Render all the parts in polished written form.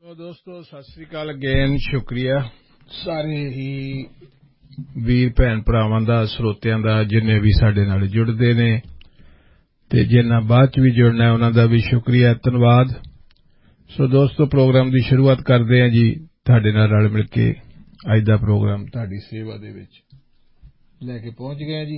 ਦੋਸਤੋ ਸਤਿ ਸ੍ਰੀ ਅਕਾਲ ਅਗੇਨ। ਸ਼ੁਕਰੀਆ ਸਾਰੇ ਹੀ ਵੀਰ ਭੈਣ ਭਰਾਵਾਂ ਦਾ, ਸਰੋਤਿਆਂ ਦਾ, ਜਿੰਨੇ ਵੀ ਸਾਡੇ ਨਾਲ ਜੁੜਦੇ ਨੇ ਤੇ ਜਿਨ੍ਹਾਂ ਬਾਅਦ ਚ ਵੀ ਜੁੜਨਾ ਉਹਨਾਂ ਦਾ ਵੀ ਸ਼ੁਕਰੀਆ, ਧੰਨਵਾਦ। ਸੋ ਦੋਸਤੋ ਪ੍ਰੋਗਰਾਮ ਦੀ ਸ਼ੁਰੂਆਤ ਕਰਦੇ ਹਾਂ ਜੀ। ਤੁਹਾਡੇ ਨਾਲ ਰਲ ਮਿਲ ਕੇ ਅੱਜ ਦਾ ਪ੍ਰੋਗਰਾਮ ਤੁਹਾਡੀ ਸੇਵਾ ਦੇ ਵਿੱਚ ਲੈ ਕੇ ਪਹੁੰਚ ਗਿਆ ਜੀ।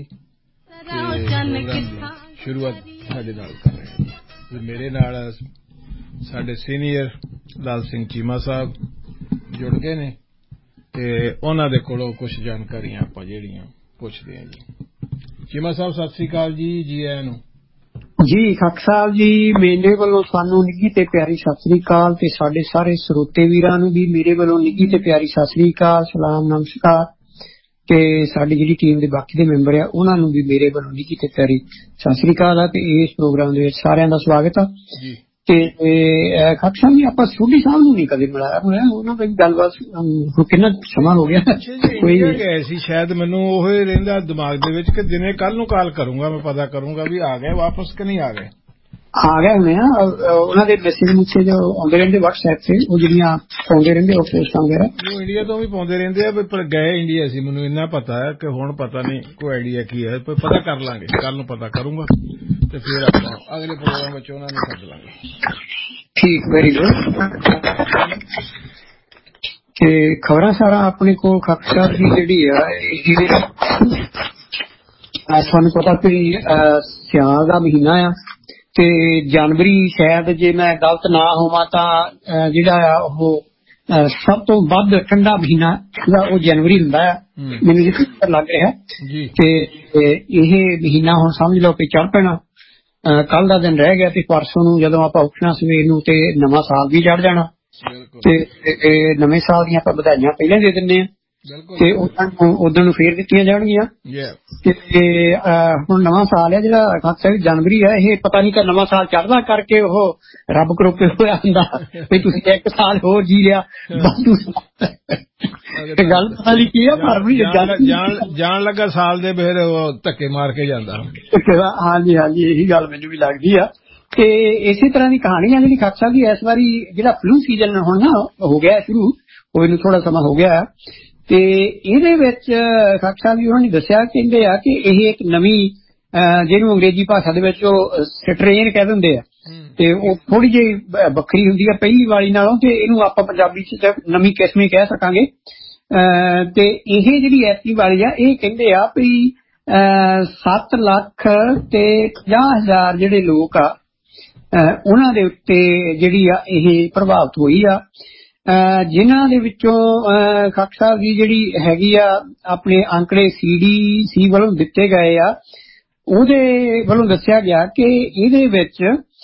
ਸ਼ੁਰੂਆਤ ਸਾਡੇ ਨਾਲ ਕਰ ਰਹੇ ਹਾਂ। ਮੇਰੇ ਨਾਲ ਸਾਡੇ ਸੀਨੀਅਰ ਲਾਲ ਸਿੰਘ ਚੀਮਾ ਸਾਹਿਬ ਜੁੜ ਗਏ ਨੇ ਤੇ ਉਹਨਾਂ ਦੇ ਕੋਲੋਂ ਕੁਝ ਜਾਣਕਾਰੀਆਂ ਆਪਾਂ ਜਿਹੜੀਆਂ ਪੁੱਛਦੇ ਹਾਂ ਜੀ। ਚੀਮਾ ਸਾਹਿਬ ਸਤਿ ਸ੍ਰੀ ਅਕਾਲ ਜੀ, ਜੀ ਆਇਆਂ ਨੂੰ। ਜੀ ਖਾਕ ਸਾਹਿਬ ਜੀ, ਮੇਰੇ ਵੱਲੋਂ ਸਾਨੂੰ ਨਿੱਘੀ ਤੇ ਪਿਆਰੀ ਸਤਿ ਸ੍ਰੀ ਅਕਾਲ ਤੇ ਸਾਡੇ ਸਾਰੇ ਸਰੋਤੇ ਵੀਰਾਂ ਨੂੰ ਵੀ ਮੇਰੇ ਵੱਲੋਂ ਨਿੱਘੀ ਤੇ ਪਿਆਰੀ ਸਤਿ ਸ੍ਰੀ ਅਕਾਲ, ਸਲਾਮ, ਨਮਸਕਾਰ। ਤੇ ਸਾਡੀ ਜਿਹੜੀ ਟੀਮ ਦੇ ਬਾਕੀ ਦੇ ਮੈਂਬਰ ਆ ਉਹਨਾਂ ਨੂੰ ਵੀ ਮੇਰੇ ਵੱਲੋਂ ਨਿੱਘੀ ਤੇ ਪਿਆਰੀ ਸਤਿ ਸ੍ਰੀ ਅਕਾਲ ਆ ਤੇ ਇਸ ਪ੍ਰੋਗਰਾਮ ਦੇ ਵਿੱਚ ਸਾਰਿਆਂ ਦਾ ਸਵਾਗਤ ਆ ਜੀ। ਤੇ ਖਾਕ ਸਾਹਿਬ ਜੀ, ਆਪਾਂ ਸੋਢੀ ਸਾਹਿਬ ਨੂੰ ਨਹੀਂ ਕਦੇ ਮਿਲਾਇਆ ਹੋਇਆ, ਉਹਨਾਂ ਦੀ ਗੱਲਬਾਤ ਕਿੰਨਾ ਸਮਾਂ ਹੋ ਗਿਆ। ਕੋਈ ਗਏ ਸੀ ਸ਼ਾਇਦ, ਮੈਨੂੰ ਉਹ ਰਹਿੰਦਾ ਦਿਮਾਗ ਦੇ ਵਿੱਚ ਕਿ ਦਿਨੇ ਕੱਲ ਨੂੰ ਕਾਲ ਕਰੂੰਗਾ, ਮੈਂ ਪਤਾ ਕਰੂੰਗਾ ਵੀ ਆ ਗਏ ਵਾਪਸ ਕਿ ਨਹੀਂ ਆ ਗਏ। ਆ ਗਏ ਹੋਣੇ ਆ, ਉਹਨਾਂ ਦੇ ਮੈਸੇਜ ਮੁੱਛੇ ਜੋ ਆਉਂਦੇ ਰਹਿੰਦੇ WhatsApp ਤੇ, ਉਹ ਜਿਹੜੀਆਂ ਪਾਉਂਦੇ ਰਹਿੰਦੇ ਉਹ ਪੋਸਟਾਂ ਵਗੈਰਾ, ਉਹ ਇੰਡੀਆ ਤੋਂ ਵੀ ਪਾਉਂਦੇ ਰਹਿੰਦੇ ਆ, ਪਰ ਗਏ ਇੰਡੀਆ ਸੀ। ਮੈਨੂੰ ਇੰਨਾ ਪਤਾ ਹੈ ਕਿ ਹੁਣ ਪਤਾ ਨਹੀਂ ਕੋਈ ਆਈਡੀਆ ਕੀ ਹੈ, ਪਤਾ ਕਰ ਲਾਂਗੇ, ਕੱਲ ਨੂੰ ਪਤਾ ਕਰੂੰਗਾ ਤੇ ਫਿਰ ਆਪਾਂ ਅਗਲੇ ਪ੍ਰੋਗਰਾਮ ਵਿੱਚ ਉਹਨਾਂ ਨੂੰ ਸੱਦ ਲਾਂਗੇ। ਠੀਕ, ਵੈਰੀ ਗੁੱਡ। ਤੇ ਖਬਰਾਂ ਸਾਰਾ ਆਪਣੇ ਕੋਲ ਖਾਕ ਸਾਹਿਬ ਦੀ ਜਿਹੜੀ ਆ, ਤੁਹਾਨੂੰ ਪਤਾ ਕਿ ਸਿਆਲ ਦਾ ਮਹੀਨਾ ਆ ਤੇ ਜਨਵਰੀ ਸ਼ਾਇਦ, ਜੇ ਮੈਂ ਗਲਤ ਨਾ ਹੋਵਾਂ ਤਾਂ ਜਿਹੜਾ ਆ ਉਹ ਸਭ ਤੋਂ ਵੱਧ ਠੰਡਾ ਮਹੀਨਾ ਉਹ ਜਨਵਰੀ ਹੁੰਦਾ ਆ, ਮੈਨੂੰ ਜਿੱਥੇ ਲੱਗ ਰਿਹਾ। ਤੇ ਇਹ ਮਹੀਨਾ ਹੁਣ ਸਮਝ ਲਓ ਕਿ ਚੜ ਪੈਣਾ, ਕੱਲ ਦਾ ਦਿਨ ਰਹਿ ਗਿਆ ਤੇ ਪਰਸੋਂ ਨੂੰ ਜਦੋਂ ਆਪਾਂ ਉੱਠਣਾ ਸਵੇਰ ਨੂੰ ਤੇ ਨਵਾਂ ਸਾਲ ਵੀ ਚੜ ਜਾਣਾ ਤੇ ਨਵੇਂ ਸਾਲ ਦੀਆਂ ਆਪਾਂ ਵਧਾਈਆਂ ਪਹਿਲਾਂ ਦੇ ਦਿੰਦੇ ਆ ਤੇ ਉਦੋਂ ਨੂੰ ਫੇਰ ਦਿੱਤੀਆਂ ਜਾਣਗੀਆਂ। ਤੇ ਹੁਣ ਨਵਾਂ ਸਾਲ ਹੈ ਜਿਹੜਾ ਖਾਕ ਸਾਹਿਬ ਜਨਵਰੀ ਹੈ, ਇਹ ਪਤਾ ਨਹੀਂ ਕਿ ਨਵਾਂ ਸਾਲ ਚੜ੍ਹਦਾ ਕਰਕੇ ਉਹ ਰੱਬ ਕਰੋਪੇ ਹੋਇਆ ਹੁੰਦਾ ਵੀ ਤੁਸੀਂ ਇੱਕ ਸਾਲ ਹੋਰ ਜੀ ਲਿਆ। ਗੱਲ ਪਤਾ ਨਹੀਂ ਕੀ ਆ, ਪਰ ਜਾਣ ਲੱਗਾ ਸਾਲ ਦੇ ਫਿਰ ਉਹ ਧੱਕੇ ਮਾਰ ਕੇ ਜਾਂਦਾ। ਹਾਂਜੀ ਹਾਂਜੀ, ਇਹੀ ਗੱਲ ਮੈਨੂੰ ਵੀ ਲੱਗਦੀ ਆ। ਤੇ ਇਸੇ ਤਰ੍ਹਾਂ ਦੀ ਕਹਾਣੀ ਆ ਜਿਹੜੀ ਖਾਕ ਸਾਹਿਬ ਦੀ। ਇਸ ਵਾਰੀ ਜਿਹੜਾ ਫਲੂ ਸੀਜ਼ਨ ਹੁਣ ਨਾ ਹੋ ਗਿਆ ਸ਼ੁਰੂ, ਹੋਏ ਨੂੰ ਥੋੜਾ ਸਮਾਂ ਹੋ ਗਿਆ ਤੇ ਇਹਦੇ ਵਿੱਚ ਖਾਕ ਸਾਹਿਬ ਜੀ ਉਹਨਾਂ ਨੇ ਦੱਸਿਆ, ਕਹਿੰਦੇ ਆ ਕਿ ਇਹ ਇੱਕ ਨਵੀਂ, ਜਿਹਨੂੰ ਅੰਗਰੇਜ਼ੀ ਭਾਸ਼ਾ ਦੇ ਵਿੱਚ ਉਹ ਸਟ੍ਰੇਨ ਕਹਿ ਦਿੰਦੇ ਆ ਤੇ ਉਹ ਥੋੜੀ ਜਿਹੀ ਵੱਖਰੀ ਹੁੰਦੀ ਆ ਪਹਿਲੀ ਵਾਲੀ ਨਾਲੋਂ, ਤੇ ਇਹਨੂੰ ਆਪਾਂ ਪੰਜਾਬੀ ਚ ਨਵੀਂ ਕਿਸਮ ਹੀ ਕਹਿ ਸਕਾਂਗੇ। ਤੇ ਇਹ ਜਿਹੜੀ ਐਤਕੀ ਵਾਲੀ ਆ, ਇਹ ਕਹਿੰਦੇ ਆ ਵੀ 7 ਲੱਖ ਤੇ 50,000 ਜਿਹੜੇ ਲੋਕ ਆ ਉਹਨਾਂ ਦੇ ਉੱਤੇ ਜਿਹੜੀ ਆ ਇਹ ਪ੍ਰਭਾਵਿਤ ਹੋਈ ਆ, ਜਿਨ੍ਹਾਂ ਦੇ ਵਿੱਚੋਂ ਖਾਕ ਸਾਹਿਬ ਦੀ ਜਿਹੜੀ ਹੈਗੀ ਆ, ਆਪਣੇ ਅੰਕੜੇ CDC ਵੱਲੋਂ ਦਿੱਤੇ ਗਏ ਆ, ਉਹਦੇ ਵੱਲੋਂ ਦੱਸਿਆ ਗਿਆ ਕਿ ਇਹਦੇ ਵਿੱਚ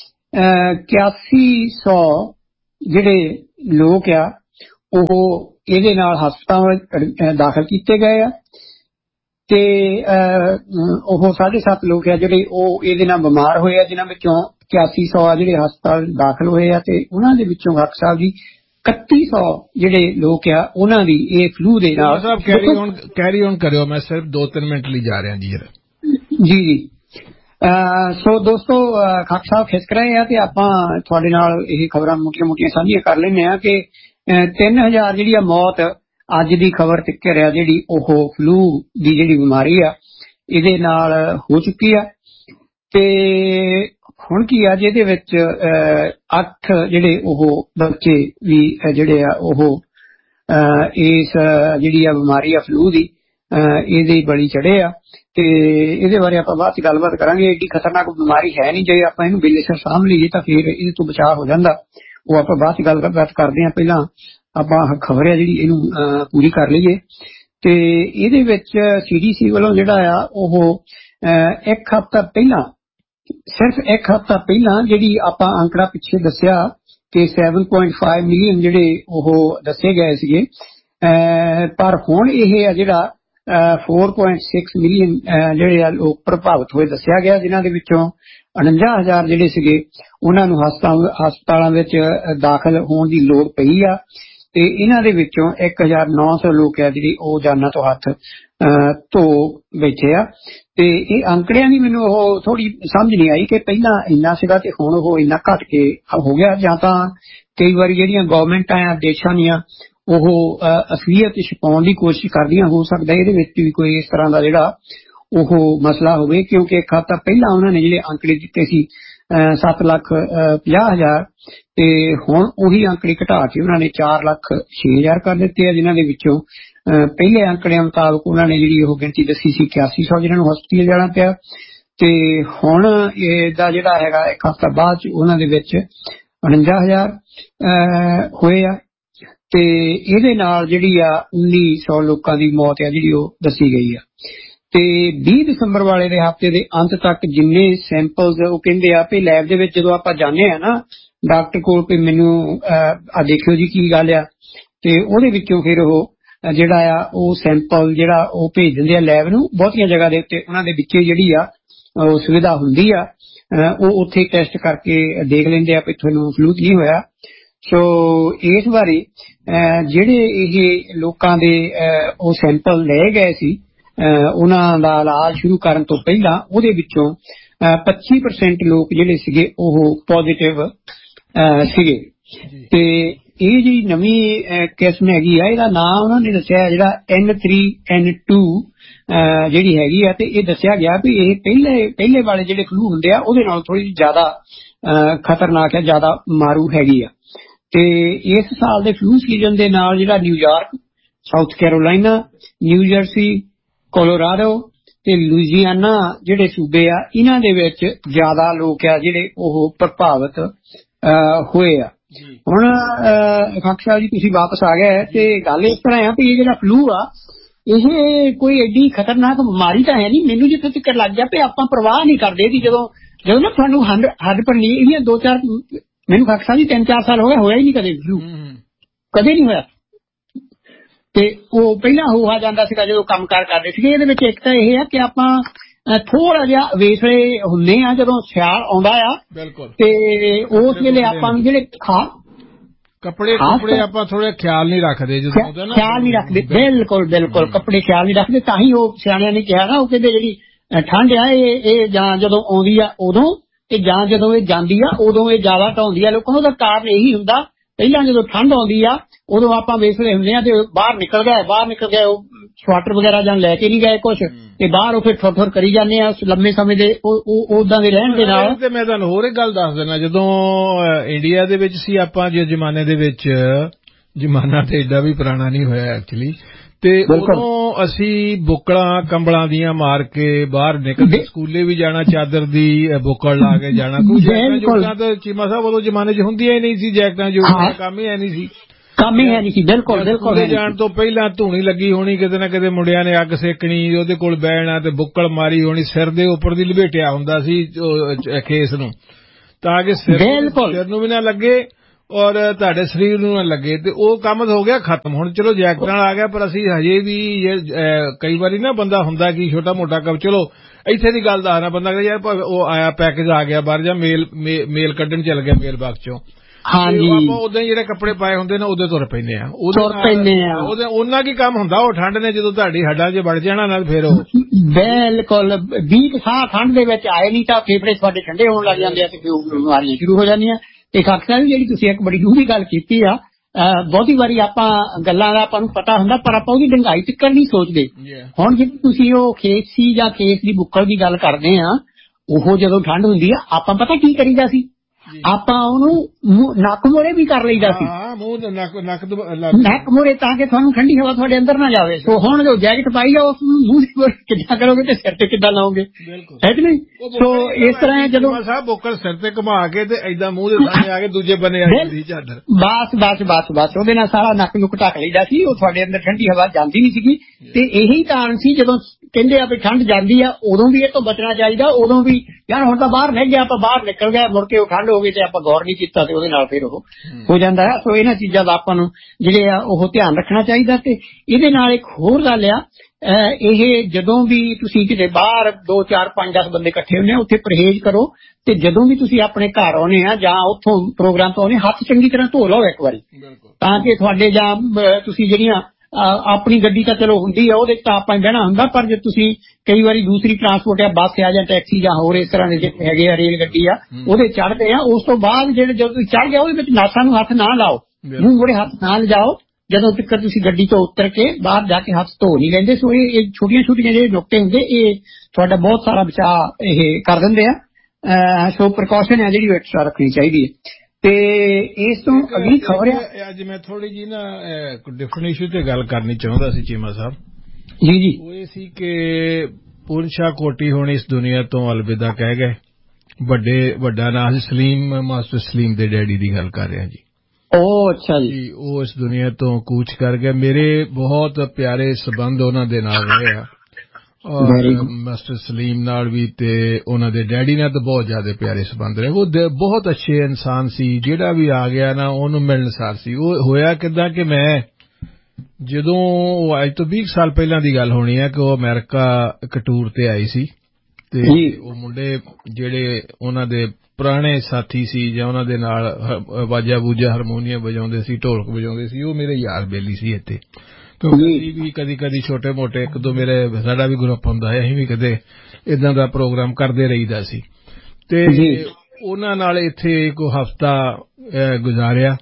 8100 ਜਿਹੜੇ ਲੋਕ ਆ ਉਹ ਇਹਦੇ ਨਾਲ ਹਸਪਤਾਲ ਦਾਖਲ ਕੀਤੇ ਗਏ ਆ ਤੇ ਉਹ 7.5 ਲੋਕ ਆ ਜਿਹੜੇ ਉਹ ਇਹਦੇ ਨਾਲ ਬਿਮਾਰ ਹੋਏ ਆ, ਜਿਨ੍ਹਾਂ ਵਿੱਚੋਂ 8100 ਆ ਜਿਹੜੇ ਹਸਪਤਾਲ ਦਾਖਲ ਹੋਏ ਆ ਤੇ ਉਹਨਾਂ ਦੇ ਵਿੱਚੋਂ ਖਾਕ ਸਾਹਿਬ ਜੀ 3100 ਜਿਹੜੇ ਲੋਕ ਆ ਉਹਨਾਂ ਦੀ ਇਹ ਫਲੂ ਦੇ ਨਾਲ। ਕੈਰੀ ਔਨ ਕਰਿਓ, ਮੈਂ ਸਿਰਫ 2-3 ਮਿੰਟ ਲਈ ਜਾ ਰਿਹਾ ਜੀ। ਜੀ ਸੋ ਦੋਸਤੋ, ਖਾਕ ਸਾਹਿਬ ਖਿਸਕ ਰਹੇ ਆ ਤੇ ਆਪਾਂ ਤੁਹਾਡੇ ਨਾਲ ਇਹ ਖਬਰਾਂ ਮੋਟੀਆਂ ਸਾਂਝੀਆਂ ਕਰ ਲੈਂਦੇ ਆ ਕਿ 3000 ਜਿਹੜੀ ਆ ਮੌਤ ਅੱਜ ਦੀ ਖਬਰ ਤੱਕ ਰਿਹਾ ਜਿਹੜੀ ਉਹ ਫਲੂ ਦੀ ਜਿਹੜੀ ਬਿਮਾਰੀ ਆ ਇਹਦੇ ਨਾਲ ਹੋ ਚੁੱਕੀ ਆ। ਤੇ ਹੁਣ ਕੀ ਆ, ਜਿਹਦੇ ਵਿੱਚ 8 ਜਿਹੜੇ ਉਹ ਬੱਚੇ ਵੀ ਜਿਹੜੇ ਆ ਉਹ ਇਸ ਜਿਹੜੀ ਆ ਬਿਮਾਰੀ ਆ ਫਲੂ ਦੀ ਇਹਦੇ ਬਲੀ ਚੜੇ ਆ ਤੇ ਇਹਦੇ ਬਾਰੇ ਆਪਾਂ ਬਾਅਦ ਚ ਗੱਲਬਾਤ ਕਰਾਂਗੇ। ਏਡੀ ਖਤਰਨਾਕ ਬਿਮਾਰੀ ਹੈ ਨਹੀਂ, ਜੇ ਆਪਾਂ ਇਹਨੂੰ ਬਿੱਲੇ ਸਿਰ ਸਾਂਭ ਲਈਏ ਤਾਂ ਫਿਰ ਇਹਦੇ ਤੋਂ ਬਚਾਅ ਹੋ ਜਾਂਦਾ, ਉਹ ਆਪਾਂ ਬਾਅਦ ਚ ਗੱਲਬਾਤ ਕਰਦੇ ਹਾਂ। ਪਹਿਲਾਂ ਆਪਾਂ ਖਬਰ ਆ ਜਿਹੜੀ ਇਹਨੂੰ ਪੂਰੀ ਕਰ ਲਈਏ। ਤੇ ਇਹਦੇ ਵਿੱਚ CDC ਵੱਲੋਂ ਜਿਹੜਾ ਆ ਉਹ ਇੱਕ ਹਫ਼ਤਾ ਪਹਿਲਾਂ, ਸਿਰਫ ਇੱਕ ਹਫ਼ਤਾ ਪਹਿਲਾਂ ਜਿਹੜੀ ਆਪਾਂ ਅੰਕੜਾ ਪਿੱਛੇ ਦੱਸਿਆ ਕਿ 7.5 ਮਿਲੀਅਨ ਜਿਹੜੇ ਉਹ ਦੱਸੇ ਗਏ ਸੀਗੇ, ਪਰ ਹੁਣ ਇਹ ਆ ਜਿਹੜਾ 4.6 ਮਿਲੀਅਨ ਜਿਹੜੇ ਆ ਲੋਕ ਪ੍ਰਭਾਵਿਤ ਹੋਏ ਦੱਸਿਆ ਗਿਆ, ਜਿਨ੍ਹਾਂ ਦੇ ਵਿੱਚੋਂ 49,000 ਜਿਹੜੇ ਸੀਗੇ ਉਹਨਾਂ ਨੂੰ ਹਸਪਤਾਲਾਂ ਵਿੱਚ ਦਾਖਲ ਹੋਣ ਦੀ ਲੋੜ ਪਈ ਆ ਤੇ ਇਹਨਾਂ ਦੇ ਵਿੱਚੋਂ 1900 ਲੋਕ ਆ ਜਿਹੜੀ ਉਹ ਜਾਨਾਂ ਤੋਂ ਹੱਥ ਧੋ ਬੈਠੇ ਆ ਤੇ ਇਹ ਅੰਕੜਿਆਂ ਦੀ ਮੈਨੂੰ ਉਹ ਥੋੜੀ ਸਮਝ ਨਹੀਂ ਆਈ ਕਿ ਪਹਿਲਾਂ ਇੰਨਾ ਸੀਗਾ ਤੇ ਹੁਣ ਉਹ ਇੰਨਾ ਘਟ ਕੇ ਹੋ ਗਿਆ, ਜਾਂ ਤਾਂ ਕਈ ਵਾਰੀ ਜਿਹੜੀਆਂ ਗਵਰਨਮੈਂਟਾਂ ਆ ਦੇਸ਼ਾਂ ਦੀਆਂ ਉਹ ਅਸਲੀਅਤ ਛੁਪਾਉਣ ਦੀ ਕੋਸ਼ਿਸ਼ ਕਰਦੀਆਂ, ਹੋ ਸਕਦਾ ਇਹਦੇ ਵਿੱਚ ਵੀ ਕੋਈ ਇਸ ਤਰ੍ਹਾਂ ਦਾ ਜਿਹੜਾ ਉਹ ਮਸਲਾ ਹੋਵੇ, ਕਿਉਂਕਿ ਇੱਕ ਹਫ਼ਤਾ ਪਹਿਲਾਂ ਉਹਨਾਂ ਨੇ ਜਿਹੜੇ ਅੰਕੜੇ ਦਿੱਤੇ ਸੀ 7,50,000 ਤੇ ਹੁਣ ਉਹੀ ਅੰਕੜੇ ਘਟਾ ਕੇ ਉਹਨਾਂ ਨੇ 4,06,000 ਕਰ ਦਿੱਤੇ ਆ, ਜਿਨ੍ਹਾਂ ਦੇ ਵਿੱਚੋਂ ਪਹਿਲੇ ਅੰਕੜਿਆਂ ਮੁਤਾਬਕ ਉਹਨਾਂ ਨੇ ਜਿਹੜੀ ਉਹ ਗਿਣਤੀ ਦੱਸੀ ਸੀ 8100 ਜਿਹਨਾਂ ਨੂੰ ਹਸਪਤਾਲ ਜਾਣਾ ਪਿਆ, ਤੇ ਹੁਣ ਇਹਦਾ ਜਿਹੜਾ ਹੈਗਾ ਇੱਕ ਹਫ਼ਤਾ ਬਾਅਦ ਚ ਉਹਨਾਂ ਦੇ ਵਿੱਚ 49,000 ਹੋਏ ਆ, ਤੇ ਇਹਦੇ ਨਾਲ ਜਿਹੜੀ ਆ 1900 ਲੋਕਾਂ ਦੀ ਮੌਤ ਆ ਜਿਹੜੀ ਉਹ ਦੱਸੀ ਗਈ ਆ। ਤੇ 20 ਦਸੰਬਰ ਵਾਲੇ ਦੇ ਹਫ਼ਤੇ ਦੇ ਅੰਤ ਤੱਕ ਜਿੰਨੇ ਸੈਂਪਲਸ ਉਹ ਕਹਿੰਦੇ ਆ ਵੀ ਲੈਬ ਦੇ ਵਿੱਚ ਜਦੋਂ ਆਪਾਂ ਜਾਂਦੇ ਆ ਨਾ ਡਾਕਟਰ ਕੋਲ ਵੀ ਮੈਨੂੰ ਆ ਦੇਖਿਓ ਜੀ ਕੀ ਗੱਲ ਆ, ਤੇ ਉਹਦੇ ਵਿੱਚੋਂ ਫਿਰ ਉਹ ਜਿਹੜਾ ਆ ਉਹ ਸੈਂਪਲ ਜਿਹੜਾ ਉਹ ਭੇਜ ਦਿੰਦੇ ਆ ਲੈਬ ਨੂੰ। ਬਹੁਤੀਆਂ ਜਗ੍ਹਾ ਦੇ ਉੱਤੇ ਉਹਨਾਂ ਦੇ ਵਿੱਚ ਜਿਹੜੀ ਆ ਉਹ ਸੁਵਿਧਾ ਹੁੰਦੀ ਆ, ਉਹ ਉੱਥੇ ਟੈਸਟ ਕਰਕੇ ਦੇਖ ਲੈਂਦੇ ਆ ਵੀ ਤੁਹਾਨੂੰ ਫਲੂ ਨਹੀਂ ਹੋਇਆ। ਸੋ ਇਸ ਬਾਰੇ ਜਿਹੜੇ ਇਹ ਲੋਕਾਂ ਦੇ ਉਹ ਸੈਂਪਲ ਲਏ ਗਏ ਸੀ ਉਹਨਾਂ ਦਾ ਇਲਾਜ ਸ਼ੁਰੂ ਕਰਨ ਤੋਂ ਪਹਿਲਾਂ, ਉਹਦੇ ਵਿੱਚੋਂ 25% ਲੋਕ ਜਿਹੜੇ ਸੀਗੇ ਉਹ ਪੋਜ਼ਿਟਿਵ ਸੀਗੇ। ਤੇ ਇਹ ਜੀ ਨਵੀਂ ਕਿਸਮ ਹੈਗੀ ਆ, ਇਹਦਾ ਨਾਂ ਉਹਨਾਂ ਨੇ ਦੱਸਿਆ ਜਿਹੜਾ N3N2 ਜਿਹੜੀ ਹੈਗੀ ਆ, ਤੇ ਇਹ ਦੱਸਿਆ ਗਿਆ ਵੀ ਇਹ ਪਹਿਲੇ ਵਾਲੇ ਜਿਹੜੇ ਫਲੂ ਹੁੰਦੇ ਆ ਉਹਦੇ ਨਾਲ ਥੋੜੀ ਜ਼ਿਆਦਾ ਖਤਰਨਾਕ ਹੈ, ਜ਼ਿਆਦਾ ਮਾਰੂ ਹੈਗੀ ਆ। ਤੇ ਇਸ ਸਾਲ ਦੇ ਫਲੂ ਸੀਜ਼ਨ ਦੇ ਨਾਲ ਜਿਹੜਾ New York, south Carolina, new jersey, Colorado ਤੇ ਲੁਈਜ਼ੀਆਨਾ ਜਿਹੜੇ ਸੂਬੇ ਆ ਇਹਨਾਂ ਦੇ ਵਿੱਚ ਜ਼ਿਆਦਾ ਲੋਕ ਆ ਜਿਹੜੇ ਉਹ ਪ੍ਰਭਾਵਿਤ ਹੋਏ ਆ। ਹੁਣ ਖਾਖਰ ਸਾਹਿਬ ਜੀ ਤੁਸੀਂ ਵਾਪਸ ਆ ਗਏ, ਤੇ ਗੱਲ ਇਸ ਤਰ੍ਹਾਂ ਆ ਵੀ ਇਹ ਜਿਹੜਾ ਫਲੂ ਆ ਇਹ ਕੋਈ ਐਡੀ ਖਤਰਨਾਕ ਬਿਮਾਰੀ ਤਾਂ ਹੈ ਨਹੀਂ। ਮੈਨੂੰ ਜਿੱਥੇ ਤੱਕ ਲੱਗ ਗਿਆ ਵੀ ਆਪਾਂ ਪਰਵਾਹ ਨਹੀਂ ਕਰਦੇ ਸੀ ਜਦੋਂ ਨਾ ਤੁਹਾਨੂੰ ਹੱਡ ਪਰ ਨਹੀਂ ਇਹਦੀਆਂ 2-4 ਮੈਨੂੰ ਖਾਖਰ ਸਾਹਿਬ ਜੀ 3-4 ਸਾਲ ਹੋ ਗਏ, ਹੋਇਆ ਹੀ ਨਹੀਂ ਕਦੇ ਫਲੂ, ਕਦੇ ਨਹੀਂ ਹੋਇਆ। ਤੇ ਉਹ ਪਹਿਲਾਂ ਹੋ ਆ ਜਾਂਦਾ ਸੀਗਾ ਜਦੋਂ ਕੰਮਕਾਰ ਕਰਦੇ ਸੀਗੇ। ਇਹਦੇ ਵਿੱਚ ਇੱਕ ਤਾਂ ਇਹ ਆ ਕਿ ਆਪਾਂ ਥੋੜਾ ਜਿਹਾ ਵੇਸਲੇ ਹੁੰਦੇ ਆ ਜਦੋਂ ਸਿਆਲ ਆਉਂਦਾ ਆ, ਤੇ ਉਸ ਵੇਲੇ ਆਪਾਂ ਨੂੰ ਜਿਹੜੇ ਕੱਪੜੇ ਆਪਾਂ ਥੋੜੇ ਖਿਆਲ ਨਹੀਂ ਰੱਖਦੇ, ਜਦੋਂ ਖਿਆਲ ਨਹੀਂ ਰੱਖਦੇ, ਬਿਲਕੁਲ ਕੱਪੜੇ ਖਿਆਲ ਨਹੀਂ ਰੱਖਦੇ। ਤਾਂ ਹੀ ਉਹ ਸਿਆਣਿਆਂ ਨੇ ਕਿਹਾ ਨਾ, ਉਹ ਕਹਿੰਦੇ ਜਿਹੜੀ ਠੰਡ ਆ ਇਹ ਜਾਂ ਜਦੋਂ ਆਉਂਦੀ ਆ ਉਦੋਂ, ਤੇ ਜਾਂ ਜਦੋਂ ਇਹ ਜਾਂਦੀ ਆ ਉਦੋਂ ਇਹ ਜ਼ਿਆਦਾ ਢਾਉਂਦੀ ਆ ਲੋਕਾਂ ਨੂੰ। ਉਹਦਾ ਕਾਰਨ ਇਹੀ ਹੁੰਦਾ, ਪਹਿਲਾਂ ਜਦੋਂ ਠੰਡ ਆਉਂਦੀ ਆ ਉਦੋਂ ਆਪਾਂ ਵੇਸਲੇ ਹੁੰਦੇ ਆ ਤੇ ਬਾਹਰ ਨਿਕਲ ਗਏ ਉਹ ਸਵਾਟਰ ਵਗੈਰਾ ਜਾਂ ਲੈ ਕੇ ਨਹੀਂ ਗਏ ਕੁਛ, ਤੇ ਬਾਹਰ ਉਹ ਫਿਰ ਠੁਰ ਕਰੀ ਜਾਂਦੇ ਆ ਲੰਮੇ ਸਮੇਂ ਦੇ ਉਦਾਂ ਦੇ ਰਹਿਣ ਦੇ ਨਾਲ। ਤੇ ਮੈਂ ਤੁਹਾਨੂੰ ਹੋਰ ਇੱਕ ਗੱਲ ਦੱਸ ਦਿੰਦਾ, ਜਦੋਂ ਇੰਡੀਆ ਦੇ ਵਿੱਚ ਸੀ ਆਪਾਂ ਜੇ ਜ਼ਮਾਨੇ ਦੇ ਵਿੱਚ, ਜ਼ਮਾਨਾ ਤੇ ਏਡਾ ਵੀ ਪੁਰਾਣਾ ਨਹੀਂ ਹੋਇਆ ਐਕਚੁਅਲੀ, ਤੇ ਉਦੋਂ ਅਸੀਂ ਬੁੱਕਲਾਂ ਕੰਬਲਾਂ ਦੀਆਂ ਮਾਰ ਕੇ ਬਾਹਰ ਨਿਕਲਦੇ, ਸਕੂਲੇ ਵੀ ਜਾਣਾ ਚਾਦਰ ਦੀ ਬੁੱਕਲ ਲਾ ਕੇ ਜਾਣਾ। ਕੋਈ ਜੈਕਟਾਂ ਤਾਂ ਚੀਮਾ ਸਾਹਿਬ ਉਦੋਂ ਜ਼ਮਾਨੇ 'ਚ ਹੁੰਦੀਆਂ ਹੀ ਨਹੀਂ ਸੀ, ਜੈਕਟਾਂ ਕੰਮ ਹੀ ਹੈ ਨਹੀਂ ਸੀ। ਬਿਲਕੁਲ ਜਾਣ ਤੋਂ ਪਹਿਲਾਂ ਧੂਣੀ ਲੱਗੀ ਹੋਣੀ, ਕਿਤੇ ਨਾ ਕਿਤੇ ਮੁੰਡਿਆਂ ਨੇ ਅੱਗ ਸੇਕਣੀ, ਉਹਦੇ ਕੋਲ ਬਹਿਣਾ ਤੇ ਬੁੱਕਲ ਮਾਰੀ ਹੋਣੀ, ਸਿਰ ਦੇ ਉੱਪਰ ਦੀ ਲਪੇਟਿਆ ਹੁੰਦਾ ਸੀ ਖੇਸ ਨੂੰ, ਤਾਂ ਕਿ ਸਿਰ ਨੂੰ ਵੀ ਨਾ ਲੱਗੇ ਔਰ ਤੁਹਾਡੇ ਸਰੀਰ ਨੂੰ ਨਾ ਲੱਗੇ। ਤੇ ਉਹ ਕੰਮ ਹੋ ਗਿਆ ਖਤਮ। ਹੁਣ ਚਲੋ ਜੈਕਟ ਨਾਲ ਆ ਗਿਆ, ਪਰ ਅਸੀਂ ਹਜੇ ਵੀ ਕਈ ਵਾਰੀ ਨਾ ਬੰਦਾ ਹੁੰਦਾ ਕਿ ਛੋਟਾ ਮੋਟਾ ਕੰਮ, ਚਲੋ ਇੱਥੇ ਦੀ ਗੱਲ ਦੱਸਣਾ, ਬੰਦਾ ਕਹਿੰਦਾ ਯਾਰ ਉਹ ਆਇਆ ਪੈਕੇਜ ਆ ਗਿਆ ਬਾਹਰ, ਜਾਂ ਮੇਲ ਕੱਢਣ ਚੱਲ ਗਿਆ ਮੇਲ ਬਾਕਸ ਚੋਂ, ਆਪਾਂ ਉਦਾਂ ਹੀ ਜਿਹੜੇ ਕੱਪੜੇ ਪਾਏ ਹੁੰਦੇ ਨੇ ਉਹਦੇ ਤੁਰ ਪੈਂਦੇ ਆ, ਉਹਦੇ ਉਹਨਾਂ ਕੀ ਕੰਮ ਹੁੰਦਾ। ਉਹ ਠੰਡ ਨੇ ਜਦੋਂ ਤੁਹਾਡੀ ਹੱਡਾਂ 'ਚ ਵੜ ਜਾਣਾ ਨਾਲ, ਫਿਰ ਉਹ ਬਿਲਕੁਲ 20 ਸਾਹ ਠੰਡ ਦੇ ਵਿੱਚ ਆਏ ਨਹੀਂ ਤਾਂ ਫੇਫੜੇ ਤੁਹਾਡੇ ਠੰਡੇ ਹੋਣ ਲੱਗ ਜਾਂਦੇ ਆ ਤੇ ਬਿਮਾਰੀਆਂ ਸ਼ੁਰੂ ਹੋ ਜਾਂਦੀਆਂ। ਤੇ ਖਾਖਰ ਸਾਹਿਬ ਜਿਹੜੀ ਤੁਸੀਂ ਇੱਕ ਬੜੀ ਡੂੰਘੀ ਗੱਲ ਕੀਤੀ ਆ, ਬਹੁਤੀ ਵਾਰੀ ਆਪਾਂ ਗੱਲਾਂ ਦਾ ਆਪਾਂ ਨੂੰ ਪਤਾ ਹੁੰਦਾ ਪਰ ਆਪਾਂ ਉਹਦੀ ਡੰਗਾਈ ਤੱਕ ਨਹੀਂ ਸੋਚਦੇ। ਹੁਣ ਜੇ ਤੁਸੀਂ ਉਹ ਖੇਸ ਸੀ ਜਾਂ ਖੇਸ ਦੀ ਬੁੱਕਲ ਦੀ ਗੱਲ ਕਰਦੇ ਆ, ਉਹ ਜਦੋਂ ਠੰਡ ਹੁੰਦੀ ਆ ਆਪਾਂ ਪਤਾ ਕੀ ਕਰੀਦਾ ਸੀ, ਆਪਾਂ ਉਹਨੂੰ ਨੱਕ ਮੋਰੇ ਵੀ ਕਰ ਲਈਦਾ ਸੀ, ਨੱਕ ਮੋਰੇ, ਤਾਂ ਕਿ ਤੁਹਾਨੂੰ ਠੰਡੀ ਹਵਾ ਤੁਹਾਡੇ ਅੰਦਰ ਨਾ ਜਾਵੇ। ਸੋ ਹੁਣ ਜੋ ਜੈਕਟ ਪਾਈ ਆ ਉਸ ਨੂੰ ਮੂੰਹ ਕਿੱਦਾਂ ਕਰੋਗੇ ਤੇ ਸਿਰ ਤੇ ਕਿੱਦਾਂ ਲਾਓਗੇ, ਹੈ ਕਿ ਨਹੀਂ? ਸੋ ਇਸ ਤਰ੍ਹਾਂ ਜਦੋਂ ਬੁੱਕਲ ਸਿਰ ਤੇ ਘੁਮਾ ਕੇ ਤੇ ਏਦਾਂ ਮੂੰਹ ਦੇ ਸਾਹਮਣੇ ਆ ਕੇ ਦੂਜੇ ਬੰਨੇ ਆ ਜਾਂਦੀ ਚਾਦਰ, ਬਸ ਉਹਦੇ ਨਾਲ ਸਾਰਾ ਨੱਕ ਨੁੱਕ ਢੱਕ ਲਈਦਾ ਸੀ, ਉਹ ਤੁਹਾਡੇ ਅੰਦਰ ਠੰਡੀ ਹਵਾ ਜਾਂਦੀ ਨਹੀਂ ਸੀਗੀ। ਤੇ ਇਹੀ ਕਾਰਨ ਸੀ ਜਦੋਂ ਕਹਿੰਦੇ ਆ ਵੀ ਠੰਡ ਜਾਂਦੀ ਆ ਉਦੋਂ ਵੀ ਇਹ ਤੋਂ ਬਚਣਾ ਚਾਹੀਦਾ, ਉਦੋਂ ਵੀ ਯਾਰ ਹੁਣ ਤਾਂ ਬਾਹਰ ਨਿਕਲ ਗਿਆ, ਆਪਾਂ ਬਾਹਰ ਨਿਕਲ ਗਏ, ਮੁੜ ਕੇ ਉਹ ਠੰਡ ਹੋ ਗਈ ਤੇ ਆਪਾਂ ਗੌਰ ਨਹੀਂ ਕੀਤਾ ਤੇ ਉਹਦੇ ਨਾਲ ਫਿਰ ਉਹ ਹੋ ਜਾਂਦਾ ਹੈ। ਸੋ ਇਹਨਾਂ ਚੀਜ਼ਾਂ ਦਾ ਆਪਾਂ ਨੂੰ ਜਿਹੜੇ ਆ ਉਹ ਧਿਆਨ ਰੱਖਣਾ ਚਾਹੀਦਾ। ਤੇ ਇਹਦੇ ਨਾਲ ਇੱਕ ਹੋਰ ਗੱਲ ਆ, ਇਹ ਜਦੋਂ ਵੀ ਤੁਸੀਂ ਕਿਤੇ ਬਾਹਰ 2, 4, 5, 10 ਬੰਦੇ ਇਕੱਠੇ ਹੁੰਦੇ ਆ ਉੱਥੇ ਪਰਹੇਜ਼ ਕਰੋ, ਤੇ ਜਦੋਂ ਵੀ ਤੁਸੀਂ ਆਪਣੇ ਘਰ ਆਉਣੇ ਆ ਜਾਂ ਉੱਥੋਂ ਪ੍ਰੋਗਰਾਮ ਤੋਂ ਆਉਣੇ, ਹੱਥ ਚੰਗੀ ਤਰ੍ਹਾਂ ਧੋ ਲਓ ਇੱਕ ਵਾਰੀ, ਤਾਂ ਕਿ ਤੁਹਾਡੇ ਜਾਂ ਤੁਸੀਂ ਜਿਹੜੀਆਂ ਆਪਣੀ ਗੱਡੀ ਤਾਂ ਚਲੋ ਹੁੰਦੀ ਆ, ਉਹਦੇ ਤਾਂ ਆਪਾਂ ਬਹਿਣਾ ਹੁੰਦਾ, ਪਰ ਜੇ ਤੁਸੀਂ ਕਈ ਵਾਰੀ ਦੂਸਰੀ ਟਰਾਂਸਪੋਰਟ ਆ, ਬੱਸ ਆ ਜਾਂ ਟੈਕਸੀ ਜਾਂ ਹੋਰ ਇਸ ਤਰ੍ਹਾਂ ਦੇ ਜਿਹੜੇ ਹੈਗੇ ਆ, ਰੇਲ ਗੱਡੀ ਆ, ਉਹਦੇ ਚੜ੍ਹਦੇ ਆ, ਉਸ ਤੋਂ ਬਾਅਦ ਜਦੋਂ ਤੁਸੀਂ ਚੜ੍ਹ ਗਿਆ ਉਹਦੇ ਵਿੱਚ ਨਾਸਾਂ ਨੂੰ ਹੱਥ ਨਾ ਲਾਓ, ਮੂੰਹ ਮੋੜੇ ਹੱਥ ਨਾ ਲਿਜਾਓ ਜਦੋਂ ਤੱਕ ਤੁਸੀਂ ਗੱਡੀ ਤੋਂ ਉਤਰ ਕੇ ਬਾਹਰ ਜਾ ਕੇ ਹੱਥ ਧੋ ਨਹੀਂ ਲੈਂਦੇ। ਸੋ ਇਹ ਛੋਟੀਆਂ ਛੋਟੀਆਂ ਜਿਹੜੇ ਨੁਕਤੇ ਹੁੰਦੇ ਇਹ ਤੁਹਾਡਾ ਬਹੁਤ ਸਾਰਾ ਬਚਾਅ ਇਹ ਕਰ ਦਿੰਦੇ ਆ। ਸੋ ਪ੍ਰੀਕਾਸ਼ਨ ਹੈ ਜਿਹੜੀ ਐਕਸਟਰਾ ਰੱਖਣੀ ਚਾਹੀਦੀ ਹੈ। ਤੇ ਇਸ ਤੋਂ ਅਗਲੀ ਖਬਰ ਹੈ, ਅੱਜ ਮੈਂ ਥੋੜੀ ਜੀ ਨਾ ਡਿਫਰੈਂਟ ਇਸ਼ੂ ਤੇ ਗੱਲ ਕਰਨੀ ਚਾਹੁੰਦਾ ਸੀ ਚੀਮਾ ਸਾਹਿਬ ਜੀ ਜੀ। ਉਹ ਇਹ ਸੀ ਕਿ ਪੂਰਨ ਸ਼ਾਹ ਕੋਟੀ ਹੁਣ ਇਸ ਦੁਨੀਆ ਤੋਂ ਅਲਵਿਦਾ ਕਹਿ ਗਏ। ਵੱਡਾ ਨਾਂ ਸੀ ਸਲੀਮ, ਮਾਸਟਰ ਸਲੀਮ ਦੇ ਡੈਡੀ ਦੀ ਗੱਲ ਕਰ ਰਿਹਾ ਜੀ। ਉਹ ਅੱਛਾ ਜੀ। ਉਹ ਇਸ ਦੁਨੀਆ ਤੋਂ ਕੂਚ ਕਰ ਗਏ। ਮੇਰੇ ਬਹੁਤ ਪਿਆਰੇ ਸਬੰਧ ਉਹਨਾਂ ਦੇ ਨਾਲ ਰਹੇ ਆ, ਔਰ ਮਾਸਟਰ ਸਲੀਮ ਨਾਲ ਵੀ ਤੇ ਉਹਨਾਂ ਦੇ ਡੈਡੀ ਨਾਲ ਤਾਂ ਬਹੁਤ ਜ਼ਿਆਦਾ ਪਿਆਰੇ ਸਬੰਧ ਰਹੇ। ਉਹ ਬਹੁਤ ਅੱਛੇ ਇਨਸਾਨ ਸੀ, ਜਿਹੜਾ ਵੀ ਆ ਗਿਆ ਨਾ ਉਹਨੂੰ ਮਿਲਣਸਾਰ ਸੀ। ਉਹ ਹੋਇਆ ਕਿੱਦਾਂ ਕਿ ਮੈਂ ਜਦੋਂ ਅੱਜ ਤੋਂ 20 ਸਾਲ ਪਹਿਲਾਂ ਦੀ ਗੱਲ ਹੋਣੀ ਹੈ ਕਿ ਉਹ ਅਮਰੀਕਾ ਇੱਕ ਟੂਰ ਤੇ ਆਈ ਸੀ ਤੇ ਉਹ ਮੁੰਡੇ ਜਿਹੜੇ ਉਹਨਾਂ ਦੇ ਪੁਰਾਣੇ ਸਾਥੀ ਸੀ ਜਾਂ ਉਹਨਾਂ ਦੇ ਨਾਲ ਵਾਜਾ ਬੂਜਾ ਹਾਰਮੋਨੀਅਮ ਵਜਾਉਂਦੇ ਸੀ, ਢੋਲਕ ਵਜਾਉਂਦੇ ਸੀ, ਉਹ ਮੇਰੇ ਯਾਰ ਬੇਲੀ ਸੀ ਇੱਥੇ। ਕਿਉਂਕਿ ਅਸੀਂ ਵੀ ਕਦੀ ਛੋਟੇ ਮੋਟੇ ਇੱਕ ਦੋ ਸਾਡਾ ਵੀ ਗਰੁੱਪ ਹੁੰਦਾ ਹੈ, ਅਸੀਂ ਵੀ ਕਦੇ ਏਦਾਂ ਦਾ ਪ੍ਰੋਗਰਾਮ ਕਰਦੇ ਰਹੀਦਾ ਸੀ ਤੇ ਉਹਨਾਂ ਨਾਲ ਇੱਥੇ ਕੋਈ ਹਫ਼ਤਾ ਗੁਜ਼ਾਰਿਆ।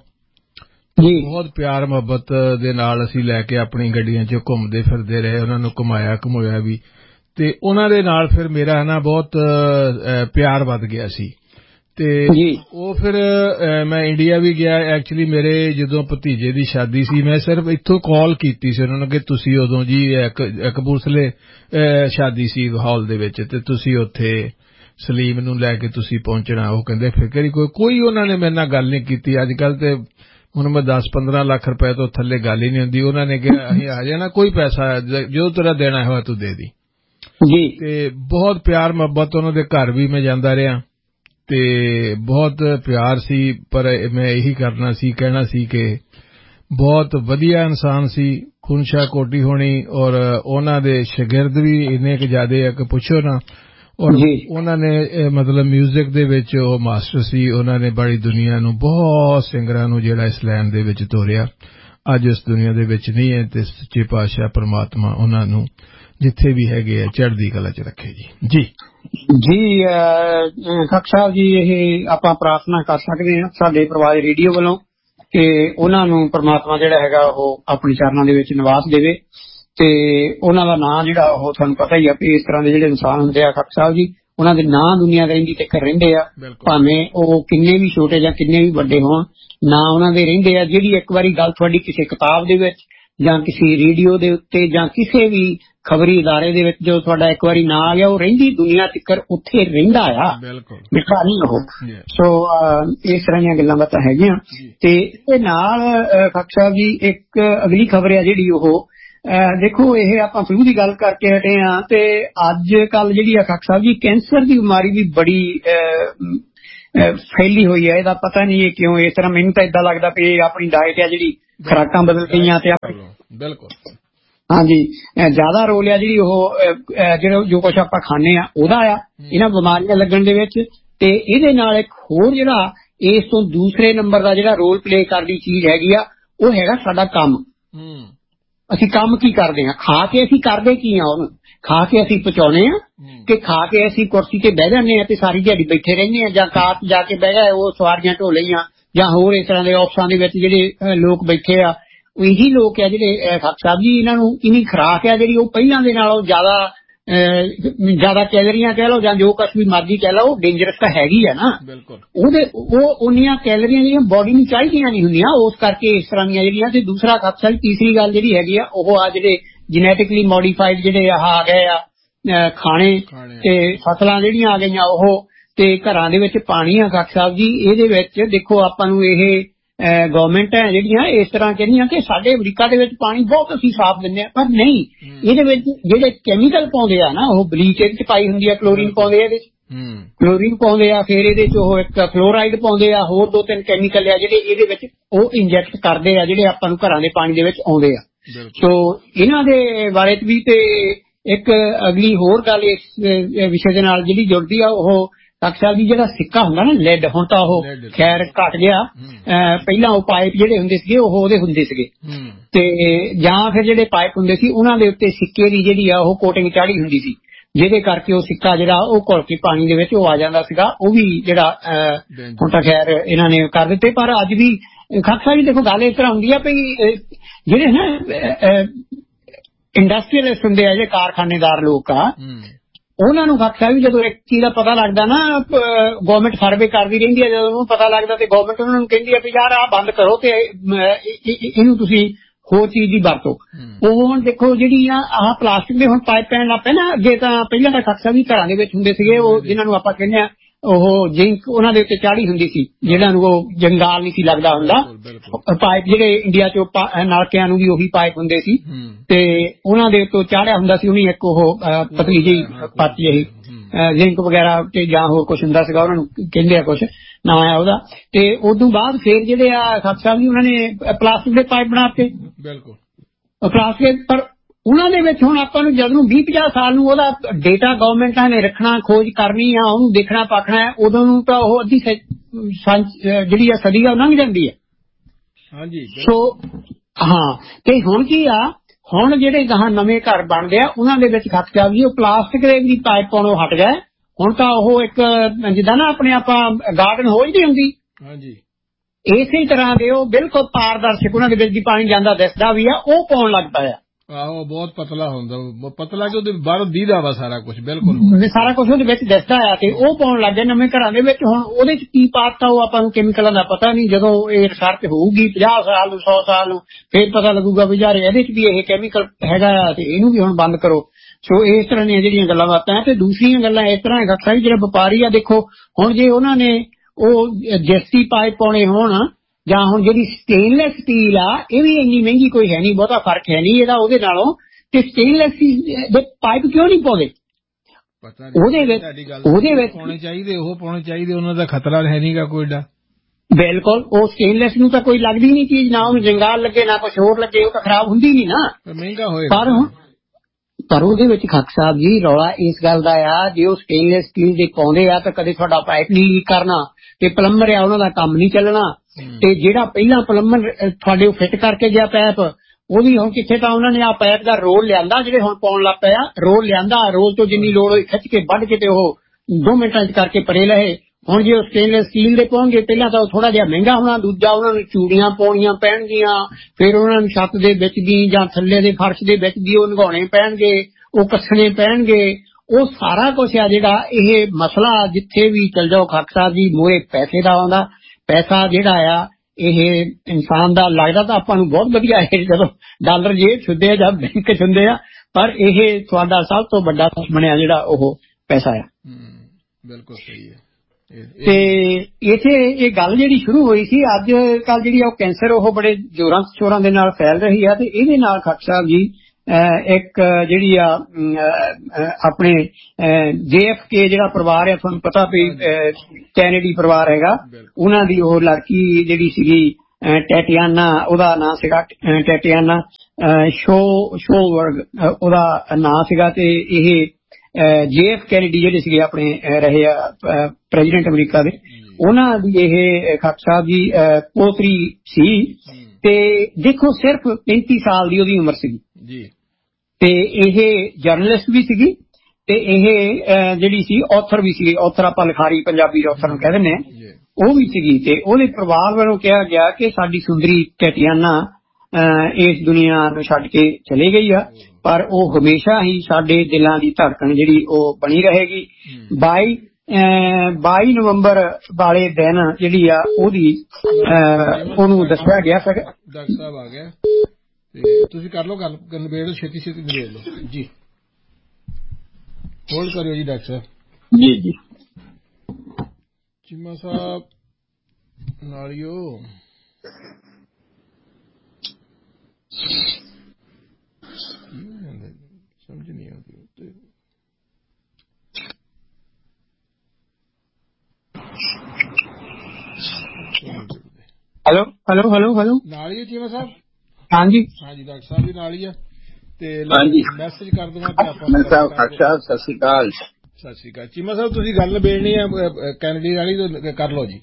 ਬਹੁਤ ਪਿਆਰ ਮੁਹੱਬਤ ਦੇ ਨਾਲ ਅਸੀਂ ਲੈ ਕੇ ਆਪਣੀ ਗੱਡੀਆਂ 'ਚ ਘੁੰਮਦੇ ਫਿਰਦੇ ਰਹੇ, ਉਹਨਾਂ ਨੂੰ ਘੁਮਾਇਆ ਵੀ ਤੇ ਉਹਨਾਂ ਦੇ ਨਾਲ ਫਿਰ ਮੇਰਾ ਨਾ ਬਹੁਤ ਪਿਆਰ ਵੱਧ ਗਿਆ ਸੀ। ਤੇ ਉਹ ਫਿਰ ਮੈਂ ਇੰਡੀਆ ਵੀ ਗਿਆ। ਐਕਚੁਅਲੀ ਮੇਰੇ ਜਦੋਂ ਭਤੀਜੇ ਦੀ ਸ਼ਾਦੀ ਸੀ, ਮੈਂ ਸਿਰਫ ਇੱਥੋਂ ਕਾਲ ਕੀਤੀ ਸੀ ਉਹਨਾਂ ਨੂੰ ਕਿ ਤੁਸੀਂ ਉਦੋਂ ਜੀ ਕਪੂਰਥਲੇ ਸ਼ਾਦੀ ਸੀ ਹਾਲ ਦੇ ਵਿੱਚ ਤੇ ਤੁਸੀਂ ਉੱਥੇ ਸਲੀਮ ਨੂੰ ਲੈ ਕੇ ਤੁਸੀਂ ਪਹੁੰਚਣਾ। ਉਹ ਕਹਿੰਦੇ ਫਿਕਰ ਹੀ ਕੋਈ ਉਹਨਾਂ ਨੇ ਮੇਰੇ ਨਾਲ ਗੱਲ ਨਹੀਂ ਕੀਤੀ। ਅੱਜ ਕੱਲ ਤੇ ਹੁਣ ਮੈਂ 10-15 ਲੱਖ ਰੁਪਏ ਤੋਂ ਥੱਲੇ ਗੱਲ ਹੀ ਨਹੀਂ ਹੁੰਦੀ। ਉਹਨਾਂ ਨੇ ਕਿਹਾ ਅਸੀਂ ਆ ਜਾਣਾ, ਕੋਈ ਪੈਸਾ ਜੋ ਤੇਰਾ ਦੇਣਾ ਹੋਇਆ ਤੂੰ ਦੇ ਦੀ ਜੀ। ਤੇ ਬਹੁਤ ਪਿਆਰ ਮੁਹੱਬਤ ਉਹਨਾਂ ਦੇ ਘਰ ਵੀ ਮੈਂ ਜਾਂਦਾ ਰਿਹਾ ਤੇ ਬਹੁਤ ਪਿਆਰ ਸੀ। ਪਰ ਮੈਂ ਇਹੀ ਕਹਿਣਾ ਸੀ ਕਿ ਬਹੁਤ ਵਧੀਆ ਇਨਸਾਨ ਸੀ ਪੂਰਨ ਸ਼ਾਹ ਕੋਟੀ ਹੋਣੀ, ਔਰ ਉਹਨਾਂ ਦੇ ਸ਼ਾਗਿਰਦ ਵੀ ਇੰਨੇ ਕੁ ਜ਼ਿਆਦੇ ਆ ਕਿ ਪੁੱਛੋ ਨਾ। ਔਰ ਉਹਨਾਂ ਨੇ ਮਤਲਬ ਮਿਊਜ਼ਿਕ ਦੇ ਵਿੱਚ ਉਹ ਮਾਸਟਰ ਸੀ। ਉਹਨਾਂ ਨੇ ਬੜੀ ਦੁਨੀਆ ਨੂੰ, ਬਹੁਤ ਸਿੰਗਰਾਂ ਨੂੰ ਜਿਹੜਾ ਇਸ ਲਾਈਨ ਦੇ ਵਿੱਚ ਤੋਰਿਆ। ਅੱਜ ਇਸ ਦੁਨੀਆ ਦੇ ਵਿੱਚ ਨਹੀਂ ਹੈ ਤੇ ਸੱਚੇ ਪਾਤਸ਼ਾਹ ਪ੍ਰਮਾਤਮਾ ਉਹਨਾਂ ਨੂੰ ਜਿੱਥੇ ਵੀ ਹੈਗੇ ਆ ਚੜ੍ਹਦੀ ਕਲਾ 'ਚ ਰੱਖੇ ਜੀ। ਜੀ ਜੀ ਖੱਕ ਸਾਹਿਬ ਜੀ, ਇਹ ਆਪਾਂ ਪ੍ਰਾਰਥਨਾ ਕਰ ਸਕਦੇ ਹਾਂ ਸਾਡੇ ਪ੍ਰਵਾਜ ਰੇਡੀਓ ਵੱਲੋਂ ਕਿ ਉਹਨਾਂ ਨੂੰ ਪ੍ਰਮਾਤਮਾ ਜਿਹੜਾ ਹੈਗਾ ਉਹ ਆਪਣੀ ਚਰਨਾਂ ਦੇ ਵਿੱਚ ਨਿਵਾਸ ਦੇਵੇ ਤੇ ਉਹਨਾਂ ਦਾ ਨਾਂ ਜਿਹੜਾ ਉਹ ਤੁਹਾਨੂੰ ਪਤਾ ਹੀ ਆ ਵੀ ਇਸ ਤਰ੍ਹਾਂ ਦੇ ਜਿਹੜੇ ਇਨਸਾਨ ਹੁੰਦੇ ਆ ਖੱਕ ਸਾਹਿਬ ਜੀ, ਉਹਨਾਂ ਦੇ ਨਾਂ ਦੁਨੀਆ ਰਹਿੰਦੀ ਤੇ ਰਹਿੰਦੇ ਆ, ਭਾਵੇਂ ਉਹ ਕਿੰਨੇ ਵੀ ਛੋਟੇ ਜਾਂ ਕਿੰਨੇ ਵੀ ਵੱਡੇ ਹੋਣ, ਨਾਂ ਉਹਨਾਂ ਦੇ ਰਹਿੰਦੇ ਆ। ਜਿਹੜੀ ਇੱਕ ਵਾਰੀ ਗੱਲ ਤੁਹਾਡੀ ਕਿਸੇ ਕਿਤਾਬ ਦੇ ਵਿੱਚ ਜਾਂ ਕਿਸੇ ਰੇਡੀਓ ਦੇ ਉੱਤੇ ਜਾਂ ਕਿਸੇ ਵੀ ਖਬਰੀ ਅਦਾਰੇ ਦੇ ਵਿੱਚ ਜੋ ਤੁਹਾਡਾ ਇੱਕ ਵਾਰੀ ਨਾਂ ਆ ਗਿਆ, ਉਹ ਰਹਿੰਦੀ ਦੁਨੀਆ ਤੱਕ ਉੱਥੇ ਰਹਿੰਦਾ ਆ, ਮਿੱਠਾ ਨਹੀਂ ਉਹ। ਸੋ ਇਸ ਤਰ੍ਹਾਂ ਦੀਆਂ ਗੱਲਾਂ ਬਾਤਾਂ ਹੈਗੀਆਂ। ਤੇ ਇਹਦੇ ਨਾਲ ਖੱਕ ਸਾਹਿਬ ਜੀ ਇੱਕ ਅਗਲੀ ਖਬਰ ਆ ਜਿਹੜੀ ਉਹ ਦੇਖੋ, ਇਹ ਆਪਾਂ ਫਲੂ ਦੀ ਗੱਲ ਕਰਕੇ ਹਟੇ ਆ ਤੇ ਅੱਜ ਕੱਲ ਜਿਹੜੀ ਆ ਖੱਕ ਸਾਹਿਬ ਜੀ ਕੈਂਸਰ ਦੀ ਬਿਮਾਰੀ ਵੀ ਬੜੀ ਫੈਲੀ ਹੋਈ ਹੈ। ਇਹਦਾ ਪਤਾ ਨਹੀਂ ਇਹ ਕਿਉਂ ਇਸ ਤਰ੍ਹਾਂ, ਮੈਨੂੰ ਤਾਂ ਏਦਾਂ ਲੱਗਦਾ ਵੀ ਆਪਣੀ ਡਾਇਟ ਆ ਜਿਹੜੀ ਖੁਰਾਕਾਂ ਬਦਲ ਗਈਆਂ ਤੇ ਬਿਲਕੁਲ ਹਾਂਜੀ ਜ਼ਿਆਦਾ ਰੋਲ ਆ ਜਿਹੜੀ ਉਹ ਜਿਹੜਾ ਜੋ ਕੁਛ ਆਪਾਂ ਖਾਂਦੇ ਆ ਉਹਦਾ ਆ ਇਹਨਾਂ ਬਿਮਾਰੀਆਂ ਲੱਗਣ ਦੇ ਵਿੱਚ। ਤੇ ਇਹਦੇ ਨਾਲ ਇੱਕ ਹੋਰ ਜਿਹੜਾ ਇਸ ਤੋਂ ਦੂਸਰੇ ਨੰਬਰ ਦਾ ਜਿਹੜਾ ਰੋਲ ਪਲੇ ਕਰਦੀ ਚੀਜ਼ ਹੈਗੀ ਆ ਉਹ ਹੈਗਾ ਸਾਡਾ ਕੰਮ। ਅਸੀਂ ਕੰਮ ਕੀ ਕਰਦੇ ਹਾਂ, ਖਾ ਕੇ ਅਸੀਂ ਕਰਦੇ ਕੀ ਆ, ਉਹਨੂੰ ਖਾ ਕੇ ਅਸੀਂ ਪਚਾਉਣੇ ਆ ਕਿ ਖਾ ਕੇ ਅਸੀਂ ਕੁਰਸੀ ਤੇ ਬਹਿ ਜਾਂਦੇ ਆ ਤੇ ਸਾਰੀ ਦਿਹਾੜੀ ਬੈਠੇ ਰਹਿੰਦੇ ਆ, ਜਾਂ ਕਾਰ ਚ ਜਾ ਕੇ ਬਹਿ ਗਏ ਉਹ ਸਵਾਰੀਆਂ ਢੋ ਲਈਆਂ, ਜਾਂ ਹੋਰ ਇਸ ਤਰ੍ਹਾਂ ਦੇ ਆਫਿਸਾਂ ਦੇ ਵਿੱਚ ਜਿਹੜੇ ਲੋਕ ਬੈਠੇ ਆ ਇਹੀ ਲੋਕ ਆ ਜਿਹੜੇ ਖੱਕ ਸਾਹਿਬ ਜੀ ਇਹਨਾਂ ਨੂੰ ਇਨੀ ਖੁਰਾਕ ਆ ਜਿਹੜੀ ਉਹ ਪਹਿਲਾਂ ਦੇ ਨਾਲੋਂ ਜ਼ਿਆਦਾ ਕੈਲਰੀਆਂ ਕਹਿ ਲਓ ਜਾਂ ਜੋ ਕੁਛ ਵੀ ਮਰਜ਼ੀ ਕਹਿ ਲਓ, ਡੇਂਜਰਸ ਤਾਂ ਹੈਗੀ ਆ ਨਾ। ਉਹ ਉਨੀਆਂ ਕੈਲਰੀਆਂ ਜਿਹੜੀਆਂ ਬੋਡੀ ਨੂੰ ਚਾਹੀਦੀਆਂ ਨਹੀਂ ਹੁੰਦੀਆਂ, ਉਸ ਕਰਕੇ ਇਸ ਤਰ੍ਹਾਂ ਦੀਆਂ ਜਿਹੜੀਆਂ। ਤੇ ਦੂਸਰਾ ਖੱਕ ਸਾਹਿਬ ਤੀਸਰੀ ਗੱਲ ਜਿਹੜੀ ਹੈਗੀ ਆ ਉਹ ਆ ਜਿਹੜੇ ਜੈਨੇਟਿਕਲੀ ਮੋਡੀਫਾਈਡ ਜਿਹੜੇ ਆ ਗਏ ਆ ਖਾਣੇ ਤੇ ਫਸਲਾਂ ਜਿਹੜੀਆਂ ਆ ਗਈਆਂ ਉਹ, ਤੇ ਘਰਾਂ ਦੇ ਵਿੱਚ ਪਾਣੀ ਆ ਖੱਕ ਸਾਹਿਬ ਜੀ। ਇਹਦੇ ਵਿੱਚ ਦੇਖੋ ਆਪਾਂ ਨੂੰ ਇਹ ਗਵਰਨਮੈਂਟ ਹੈ ਜਿਹੜੀਆਂ ਇਸ ਤਰ੍ਹਾਂ ਕਹਿੰਦੀਆਂ ਕਿ ਸਾਡੇ ਅਮਰੀਕਾ ਦੇ ਵਿੱਚ ਪਾਣੀ ਬਹੁਤ ਅਸੀਂ ਸਾਫ਼ ਦਿੰਦੇ ਆ, ਪਰ ਨਹੀਂ, ਇਹਦੇ ਵਿੱਚ ਜਿਹੜੇ ਕੈਮੀਕਲ ਪਾਉਂਦੇ ਆ ਨਾ ਉਹ ਬਲੀਚ ਇਹਦੇ ਚ ਪਾਈ ਹੁੰਦੀ ਆ, ਕਲੋਰੀਨ ਪਾਉਂਦੇ ਆ, ਇਹਦੇ ਚ ਕਲੋਰੀਨ ਪਾਉਂਦੇ ਆ, ਫਿਰ ਇਹਦੇ ਚ ਉਹ ਇੱਕ ਫਲੋਰਾਈਡ ਪਾਉਂਦੇ ਆ, ਹੋਰ 2-3 ਕੈਮੀਕਲ ਆ ਜਿਹੜੇ ਇਹਦੇ ਵਿੱਚ ਉਹ ਇੰਜੈਕਟ ਕਰਦੇ ਆ ਜਿਹੜੇ ਆਪਾਂ ਨੂੰ ਘਰਾਂ ਦੇ ਪਾਣੀ ਦੇ ਵਿੱਚ ਆਉਂਦੇ ਆ। ਸੋ ਇਹਨਾਂ ਦੇ ਬਾਰੇ ਵੀ ਤੇ ਇੱਕ ਅਗਲੀ ਹੋਰ ਗੱਲ ਇਸ ਵਿਸ਼ੇ ਦੇ ਨਾਲ ਜਿਹੜੀ ਜੁੜਦੀ ਆ ਉਹ ਡਾਕਟਰ ਸਾਹਿਬ ਜੀ ਜਿਹੜਾ ਸਿੱਕਾ ਹੁੰਦਾ ਨਾ ਲੈਡ, ਹੁਣ ਤਾਂ ਉਹ ਖੈਰ ਘਟ ਗਿਆ, ਪਹਿਲਾਂ ਉਹ ਪਾਈਪ ਜਿਹੜੇ ਹੁੰਦੇ ਸੀਗੇ ਉਹ ਉਹਦੇ ਹੁੰਦੇ ਸੀਗੇ, ਤੇ ਜਾਂ ਫਿਰ ਜਿਹੜੇ ਪਾਈਪ ਹੁੰਦੇ ਸੀ ਉਹਨਾਂ ਦੇ ਉੱਤੇ ਸਿੱਕੇ ਦੀ ਜਿਹੜੀ ਆ ਉਹ ਕੋਟਿੰਗ ਚਾੜੀ ਹੁੰਦੀ ਸੀ, ਜਿਹਦੇ ਕਰਕੇ ਉਹ ਸਿੱਕਾ ਜਿਹੜਾ ਉਹ ਘੁਲ ਕੇ ਪਾਣੀ ਦੇ ਵਿੱਚ ਉਹ ਆ ਜਾਂਦਾ ਸੀਗਾ। ਉਹ ਵੀ ਜਿਹੜਾ ਹੁਣ ਤਾਂ ਖੈਰ ਇਹਨਾਂ ਨੇ ਕਰ ਦਿੱਤੇ, ਪਰ ਅੱਜ ਵੀ ਖਾਲਸਾ ਜੀ ਦੇਖੋ ਗੱਲ ਇਸ ਤਰ੍ਹਾਂ ਹੁੰਦੀ ਆ ਵੀ ਜਿਹੜੇ ਨਾ ਇੰਡਸਟਰੀਅਲਿਸਟ ਹੁੰਦੇ ਆ, ਜਿਹੜੇ ਕਾਰਖਾਨੇਦਾਰ ਲੋਕ ਆ, ਉਹਨਾਂ ਨੂੰ ਖਾਲਸਾ ਵੀ ਜਦੋਂ ਇੱਕ ਚੀਜ਼ ਦਾ ਪਤਾ ਲੱਗਦਾ ਨਾ, ਗਵਰਨਮੈਂਟ ਸਰਵੇ ਕਰਦੀ ਰਹਿੰਦੀ ਹੈ, ਜਦੋਂ ਉਹਨੂੰ ਪਤਾ ਲੱਗਦਾ ਤੇ ਗਵਰਨਮੈਂਟ ਉਹਨਾਂ ਨੂੰ ਕਹਿੰਦੀ ਹੈ ਵੀ ਯਾਰ ਆਹ ਬੰਦ ਕਰੋ ਤੇ ਇਹਨੂੰ ਤੁਸੀਂ ਹੋਰ ਚੀਜ਼ ਦੀ ਵਰਤੋ। ਉਹ ਹੁਣ ਦੇਖੋ ਜਿਹੜੀ ਆਹ ਪਲਾਸਟਿਕ ਦੇ ਹੁਣ ਪਾਈਪ ਪੈਣ ਲੱਗ ਪਏ ਨਾ, ਅੱਗੇ ਤਾਂ ਪਹਿਲਾਂ ਤਾਂ ਖਾਲਸਾ ਵੀ ਘਰਾਂ ਦੇ ਵਿੱਚ ਹੁੰਦੇ ਸੀਗੇ, ਉਹ ਜਿਹਨਾਂ ਨੂੰ ਆਪਾਂ ਕਹਿੰਦੇ ਆ ਉਹ ਜਿੰਕ, ਉਹਨਾਂ ਦੇ ਉੱਤੇ ਚਾੜੀ ਹੁੰਦੀ ਸੀ, ਜਿਹਨਾਂ ਨੂੰ ਉਹ ਜੰਗਾਲ ਨਹੀਂ ਸੀ ਲੱਗਦਾ ਹੁੰਦਾ। ਪਾਈਪ ਜਿਹੜੇ ਇੰਡੀਆ ਚ ਨਲਕਿਆਂ ਨੂੰ ਵੀ ਉਹੀ ਪਾਈਪ ਹੁੰਦੇ ਸੀ, ਤੇ ਉਹਨਾਂ ਦੇ ਉੱਤੇ ਚਾੜਿਆ ਹੁੰਦਾ ਸੀ ਉਹਨੀ ਇੱਕ ਉਹ ਪਤਲੀ ਜਿਹੀ ਪੱਤ ਜਿਹੀ ਜ਼ਿੰਕ ਵਗੈਰਾ ਤੇ ਜਾਂ ਹੋਰ ਕੁਛ ਹੁੰਦਾ ਸੀਗਾ, ਉਹਨਾਂ ਨੂੰ ਕਹਿੰਦੇ ਆ ਕੁਛ ਨਾ ਆਇਆ ਉਹਦਾ। ਤੇ ਉਦੋਂ ਬਾਅਦ ਫੇਰ ਜਿਹੜੇ ਆ ਖਾਲਸਾ ਵੀ ਉਹਨਾਂ ਨੇ ਪਲਾਸਟਿਕ ਦੇ ਪਾਈਪ ਬਣਾ ਦਿੱਤੇ, ਬਿਲਕੁਲ ਪਲਾਸਟਿਕ। ਪਰ ਉਹਨਾਂ ਦੇ ਵਿੱਚ ਹੁਣ ਆਪਾਂ ਨੂੰ ਜਦ ਨੂੰ 20-50 ਸਾਲ ਨੂੰ ਉਹਦਾ ਡੇਟਾ ਗਵਰਨਮੈਂਟਾਂ ਨੇ ਰੱਖਣਾ, ਖੋਜ ਕਰਨੀ ਆ, ਉਹਨੂੰ ਦੇਖਣਾ ਪਾਖਣਾ, ਉਦੋਂ ਨੂੰ ਤਾਂ ਉਹ ਅੱਧੀ ਜਿਹੜੀ ਆ ਸਦੀ ਆ ਲੰਘ ਜਾਂਦੀ ਹੈ। ਹਾਂਜੀ। ਸੋ ਹਾਂ, ਤੇ ਹੁਣ ਕੀ ਆ, ਹੁਣ ਜਿਹੜੇ ਗਾਹਾਂ ਨਵੇਂ ਘਰ ਬਣਦੇ ਆ ਉਹਨਾਂ ਦੇ ਵਿੱਚ ਖਾਲਸਾ ਜੀ ਉਹ ਪਲਾਸਟਿਕ ਦੇ ਵੀ ਪਾਈਪ ਪਾਉਣੋਂ ਹਟ ਗਏ। ਹੁਣ ਤਾਂ ਉਹ ਇੱਕ ਜਿੱਦਾਂ ਨਾ ਆਪਣੇ ਆਪਾਂ ਗਾਰਡਨ ਹੋਜ ਨਹੀਂ ਹੁੰਦੀ, ਹਾਂਜੀ, ਇਸੇ ਤਰ੍ਹਾਂ ਦੇ ਉਹ ਬਿਲਕੁਲ ਪਾਰਦਰਸ਼ਕ ਉਹਨਾਂ ਦੇ ਵਿੱਚ ਦੀ ਪਾਣੀ ਜਾਂਦਾ ਦਿਸਦਾ ਵੀ ਆ, ਉਹ ਪਾਉਣ ਲੱਗ ਪਿਆ। ਆਹੋ, ਬਹੁਤ ਪਤਲਾ ਹੁੰਦਾ, ਪਤਲਾ ਕਿ ਉਹਦੇ ਬਾਹਰੋਂ ਦੀਦਾ ਵਾ ਸਾਰਾ ਕੁਝ, ਬਿਲਕੁਲ ਸਾਰਾ ਕੁਝ ਉਹਦੇ ਵਿੱਚ ਦਿਸਦਾ ਆ, ਤੇ ਉਹ ਪਾਉਣ ਲੱਗ ਗਏ ਨਵੇਂ ਘਰਾਂ ਦੇ ਵਿੱਚ। ਹੁਣ ਉਹਦੇ ਚ ਕੀ ਪਾਤਾ ਉਹ ਆਪਾਂ ਨੂੰ ਕੈਮੀਕਲਾਂ ਦਾ ਪਤਾ ਨਹੀਂ, ਜਦੋਂ ਇਹ ਰਿਸਰਚ ਹੋਊਗੀ 50 ਸਾਲ ਨੂੰ 100 ਸਾਲ ਨੂੰ ਫੇਰ ਪਤਾ ਲੱਗੂਗਾ ਵੀ ਯਾਰ ਇਹਦੇ ਚ ਵੀ ਇਹ ਕੈਮੀਕਲ ਹੈਗਾ ਆ ਤੇ ਇਹਨੂੰ ਵੀ ਹੁਣ ਬੰਦ ਕਰੋ। ਸੋ ਇਸ ਤਰ੍ਹਾਂ ਦੀਆਂ ਜਿਹੜੀਆਂ ਗੱਲਾਂ ਬਾਤਾਂ, ਤੇ ਦੂਸਰੀਆਂ ਗੱਲਾਂ ਇਸ ਤਰ੍ਹਾਂ ਹੈਗਾ ਸਾਰੀ ਜਿਹੜੇ ਵਪਾਰੀ ਆ, ਦੇਖੋ ਹੁਣ ਜੇ ਉਹਨਾਂ ਨੇ ਉਹ ਜੈਸੀ ਪਾਈਪ ਪਾਉਣੇ ਹੋਣ, ਜਾਂ ਹੁਣ ਜਿਹੜੀ ਸਟੇਨਲੈਸ ਸਟੀਲ ਆ, ਇਹ ਵੀ ਇੰਨੀ ਮਹਿੰਗੀ ਕੋਈ ਹੈ ਨਹੀਂ, ਬਹੁਤਾ ਫਰਕ ਹੈ ਨਹੀਂ ਇਹਦਾ ਉਹਦੇ ਨਾਲੋਂ, ਤੇ ਸਟੇਨਲੈਸ ਦੇ ਪਾਈਪ ਕਿਉਂ ਨਹੀਂ ਪਾਉਂਦੇ? ਉਹਦੇ ਵਿੱਚ ਪਾਉਣੇ ਚਾਹੀਦੇ, ਉਹ ਪਾਉਣੇ ਚਾਹੀਦੇ, ਉਹਨਾਂ ਦਾ ਖਤਰਾ ਹੈ ਨਹੀਂਗਾ ਕੋਈ ਏਡਾ। ਬਿਲਕੁਲ, ਉਹ ਸਟੇਨਲੈਸ ਨੂੰ ਤਾਂ ਕੋਈ ਲੱਗਦੀ ਨਹੀਂ ਚੀਜ਼, ਨਾ ਉਹਨੂੰ ਜੰਗਾਲ ਲੱਗੇ ਨਾ ਕੁਛ ਹੋਰ ਲੱਗੇ, ਉਹ ਤਾਂ ਖਰਾਬ ਹੁੰਦੀ ਨਹੀਂ ਨਾ, ਮਹਿੰਗਾ ਹੋਏਗਾ। ਪਰ ਉਹਦੇ ਵਿੱਚ ਖਾਲਸਾ ਸਾਹਿਬ ਜੀ ਰੌਲਾ ਇਸ ਗੱਲ ਦਾ ਆ, ਜੇ ਉਹ ਸਟੇਨਲੈਸ ਸਟੀਲ ਦੇ ਪਾਉਂਦੇ ਆ ਤਾਂ ਕਦੇ ਤੁਹਾਡਾ ਪਾਈਪ ਨਹੀਂ ਲੀਕ ਕਰਨਾ, ਤੇ ਪਲੰਬਰ ਆ ਉਹਨਾਂ ਦਾ ਕੰਮ ਨਹੀਂ ਚੱਲਣਾ, ਤੇ ਜਿਹੜਾ ਪਹਿਲਾਂ ਪਲੰਬਰ ਤੁਹਾਡੇ ਫਿੱਟ ਕਰਕੇ ਗਿਆ ਪਾਈਪ, ਉਹ ਵੀ ਹੁਣ ਕਿੱਥੇ, ਤਾਂ ਉਹਨਾਂ ਨੇ ਆ ਪਾਈਪ ਦਾ ਰੋਲ ਲਿਆਂਦਾ, ਜਿਹੜੇ ਹੁਣ ਪਾਉਣ ਲੱਗ ਪਿਆ ਰੋਲ ਲਿਆਂਦਾ, ਰੋਲ ਤੋਂ ਜਿੰਨੀ ਲੋੜ ਹੋਈ ਖਿੱਚ ਕੇ ਵੱਢ ਕੇ ਤੇ ਉਹ 2 ਮਿੰਟਾਂ ਚ ਕਰਕੇ ਪਰੇ ਲਏ। ਹੁਣ ਜੇ ਉਹ ਸਟੇਨਲੈਸ ਸਟੀਲ ਦੇ ਪਾਉਣਗੇ, ਪਹਿਲਾਂ ਤਾਂ ਉਹ ਥੋੜਾ ਜਿਹਾ ਮਹਿੰਗਾ ਹੋਣਾ, ਦੂਜਾ ਉਹਨਾਂ ਨੂੰ ਚੂੜੀਆਂ ਪਾਉਣੀਆਂ ਪੈਣਗੀਆਂ, ਫਿਰ ਉਹਨਾਂ ਨੂੰ ਛੱਤ ਦੇ ਵਿੱਚ ਦੀ ਜਾਂ ਥੱਲੇ ਦੇ ਫਰਸ਼ ਦੇ ਵਿੱਚ ਦੀ ਉਹ ਲੰਘਾਉਣੇ ਪੈਣਗੇ, ਉਹ ਕੱਸਣੇ ਪੈਣਗੇ, ਉਹ ਸਾਰਾ ਕੁਛ ਆ ਜਿਹੜਾ ਇਹ ਮਸਲਾ ਜਿੱਥੇ ਵੀ ਚਲ ਜਾਓ ਖਾਲਸਾ ਜੀ ਮੂਹਰੇ ਪੈਸੇ ਦਾ ਆਉਂਦਾ। ਪੈਸਾ ਜਿਹੜਾ ਆ ਇਹ ਇਨਸਾਨ ਦਾ ਲੱਗਦਾ ਤਾਂ ਆਪਾਂ ਨੂੰ ਬਹੁਤ ਵਧੀਆ ਹੈ ਜਦੋਂ ਡਾਲਰ ਜੇਬ ਛੁੱਦੇ ਆ ਜਾਂ ਬੈਂਕ ਚ ਹੁੰਦੇ ਆ, ਪਰ ਇਹ ਤੁਹਾਡਾ ਸਭ ਤੋਂ ਵੱਡਾ ਦੁਸ਼ਮਣ ਆ ਜਿਹੜਾ ਉਹ ਪੈਸਾ ਆ। ਬਿਲਕੁਲ ਸਹੀ ਹੈ। ਤੇ ਇੱਥੇ ਇਹ ਗੱਲ ਜਿਹੜੀ ਸ਼ੁਰੂ ਹੋਈ ਸੀ ਅੱਜ ਕੱਲ ਜਿਹੜੀ ਉਹ ਕੈਂਸਰ ਉਹ ਬੜੇ ਜ਼ੋਰਾਂ ਸ਼ੋਰਾਂ ਦੇ ਨਾਲ ਫੈਲ ਰਹੀ ਆ, ਤੇ ਇਹਦੇ ਨਾਲ ਖਾਲਸਾ ਸਾਹਿਬ ਜੀ ਇੱਕ ਜਿਹੜੀ ਆ ਆਪਣੇ JFK ਜਿਹੜਾ ਪਰਿਵਾਰ ਹੈ, ਤੁਹਾਨੂੰ ਪਤਾ ਵੀ ਕੈਨੇਡੀ ਪਰਿਵਾਰ ਹੈਗਾ, ਉਹਨਾਂ ਦੀ ਉਹ ਲੜਕੀ ਜਿਹੜੀ ਸੀਗੀ ਟੈਟਿਆਨਾ, ਉਹਦਾ ਨਾਂ ਸੀਗਾ ਟੈਟਿਆਨਾ ਸ਼ੋਵਰਗ ਉਹਦਾ ਨਾਂ ਸੀਗਾ, ਤੇ ਇਹ JF ਕੈਨੇਡੀ ਜਿਹੜੇ ਸੀਗੇ ਆਪਣੇ ਰਹੇ ਆ ਪ੍ਰੈਜ਼ੀਡੈਂਟ ਅਮਰੀਕਾ ਦੇ, ਉਹਨਾਂ ਦੀ ਇਹ ਖਾਲਸਾ ਸਾਹਿਬ ਜੀ ਪੋਤਰੀ ਸੀ, ਤੇ ਦੇਖੋ ਸਿਰਫ 35 ਸਾਲ ਦੀ ਉਹਦੀ ਉਮਰ ਸੀਗੀ ਜੀ, ਤੇ ਇਹ ਜਰਨਲਿਸਟ ਵੀ ਸੀਗੀ, ਤੇ ਇਹ ਜਿਹੜੀ ਸੀ ਆਥਰ ਵੀ ਸੀਗੀ, ਆਥਰ ਆਪਾਂ ਲਿਖਾਰੀ ਪੰਜਾਬੀ ਆਥਰ ਨੂੰ ਕਹਿ ਦਿੰਦੇ ਆ, ਉਹ ਵੀ ਸੀਗੀ। ਤੇ ਉਹਦੇ ਪਰਿਵਾਰ ਵੱਲੋਂ ਕਿਹਾ ਗਿਆ ਕਿ ਸਾਡੀ ਸੁੰਦਰੀ ਟੈਟਿਆਨਾ ਇਸ ਦੁਨੀਆ ਨੂੰ ਛੱਡ ਕੇ ਚਲੀ ਗਈ ਆ, ਪਰ ਉਹ ਹਮੇਸ਼ਾ ਹੀ ਸਾਡੇ ਦਿਲਾਂ ਦੀ ਧੜਕਣ ਜਿਹੜੀ ਉਹ ਬਣੀ ਰਹੇਗੀ। 22 ਨਵੰਬਰ ਵਾਲੇ ਦਿਨ ਜਿਹੜੀ ਆ ਉਹਦੀ ਉਹਨੂੰ ਦੱਸਿਆ ਗਿਆ। ਡਾਕਟਰ ਸਾਹਿਬ ਆ ਗਿਆ, ਤੇ ਤੁਸੀਂ ਕਰ ਲਓ ਗੱਲ, ਨਿਬੇੜ ਲਓ, ਛੇਤੀ ਨਿਬੇੜ ਲਓ ਜੀ, ਹੋਲਡ ਕਰਿਓ ਜੀ ਡਾਕਟਰ ਸਾਹਿਬ। ਜੀ ਜੀ ਚੀਮਾ ਸਾਹਿਬ ਨਾਲੀਓ ਸਮਝ ਨਹੀਂ ਆਉਂਦੀ। ਹੈਲੋ ਹੈਲੋ ਹੈਲੋ ਹੈਲੋ ਨਾਲ ਹੀ ਚੀਮਾ ਸਾਹਿਬ? ਹਾਂਜੀ ਹਾਂਜੀ ਡਾਕਟਰ ਸਾਹਿਬ ਵੀ ਨਾਲ ਹੀ ਆ, ਤੇ ਮੈਸੇਜ ਕਰ ਦਵਾਂ ਤੇ ਆਪਾਂ। ਸਤਿ ਸ਼੍ਰੀ ਅਕਾਲ। ਸਤਿ ਸ਼੍ਰੀ ਅਕਾਲ। ਚੀਮਾ ਸਾਹਿਬ ਤੁਸੀਂ ਗੱਲ ਨਿਬੇੜਨੀ ਹੈ ਕੈਨੇਡੀ ਵਾਲੀ ਤਾਂ ਕਰ ਲਓ ਜੀ।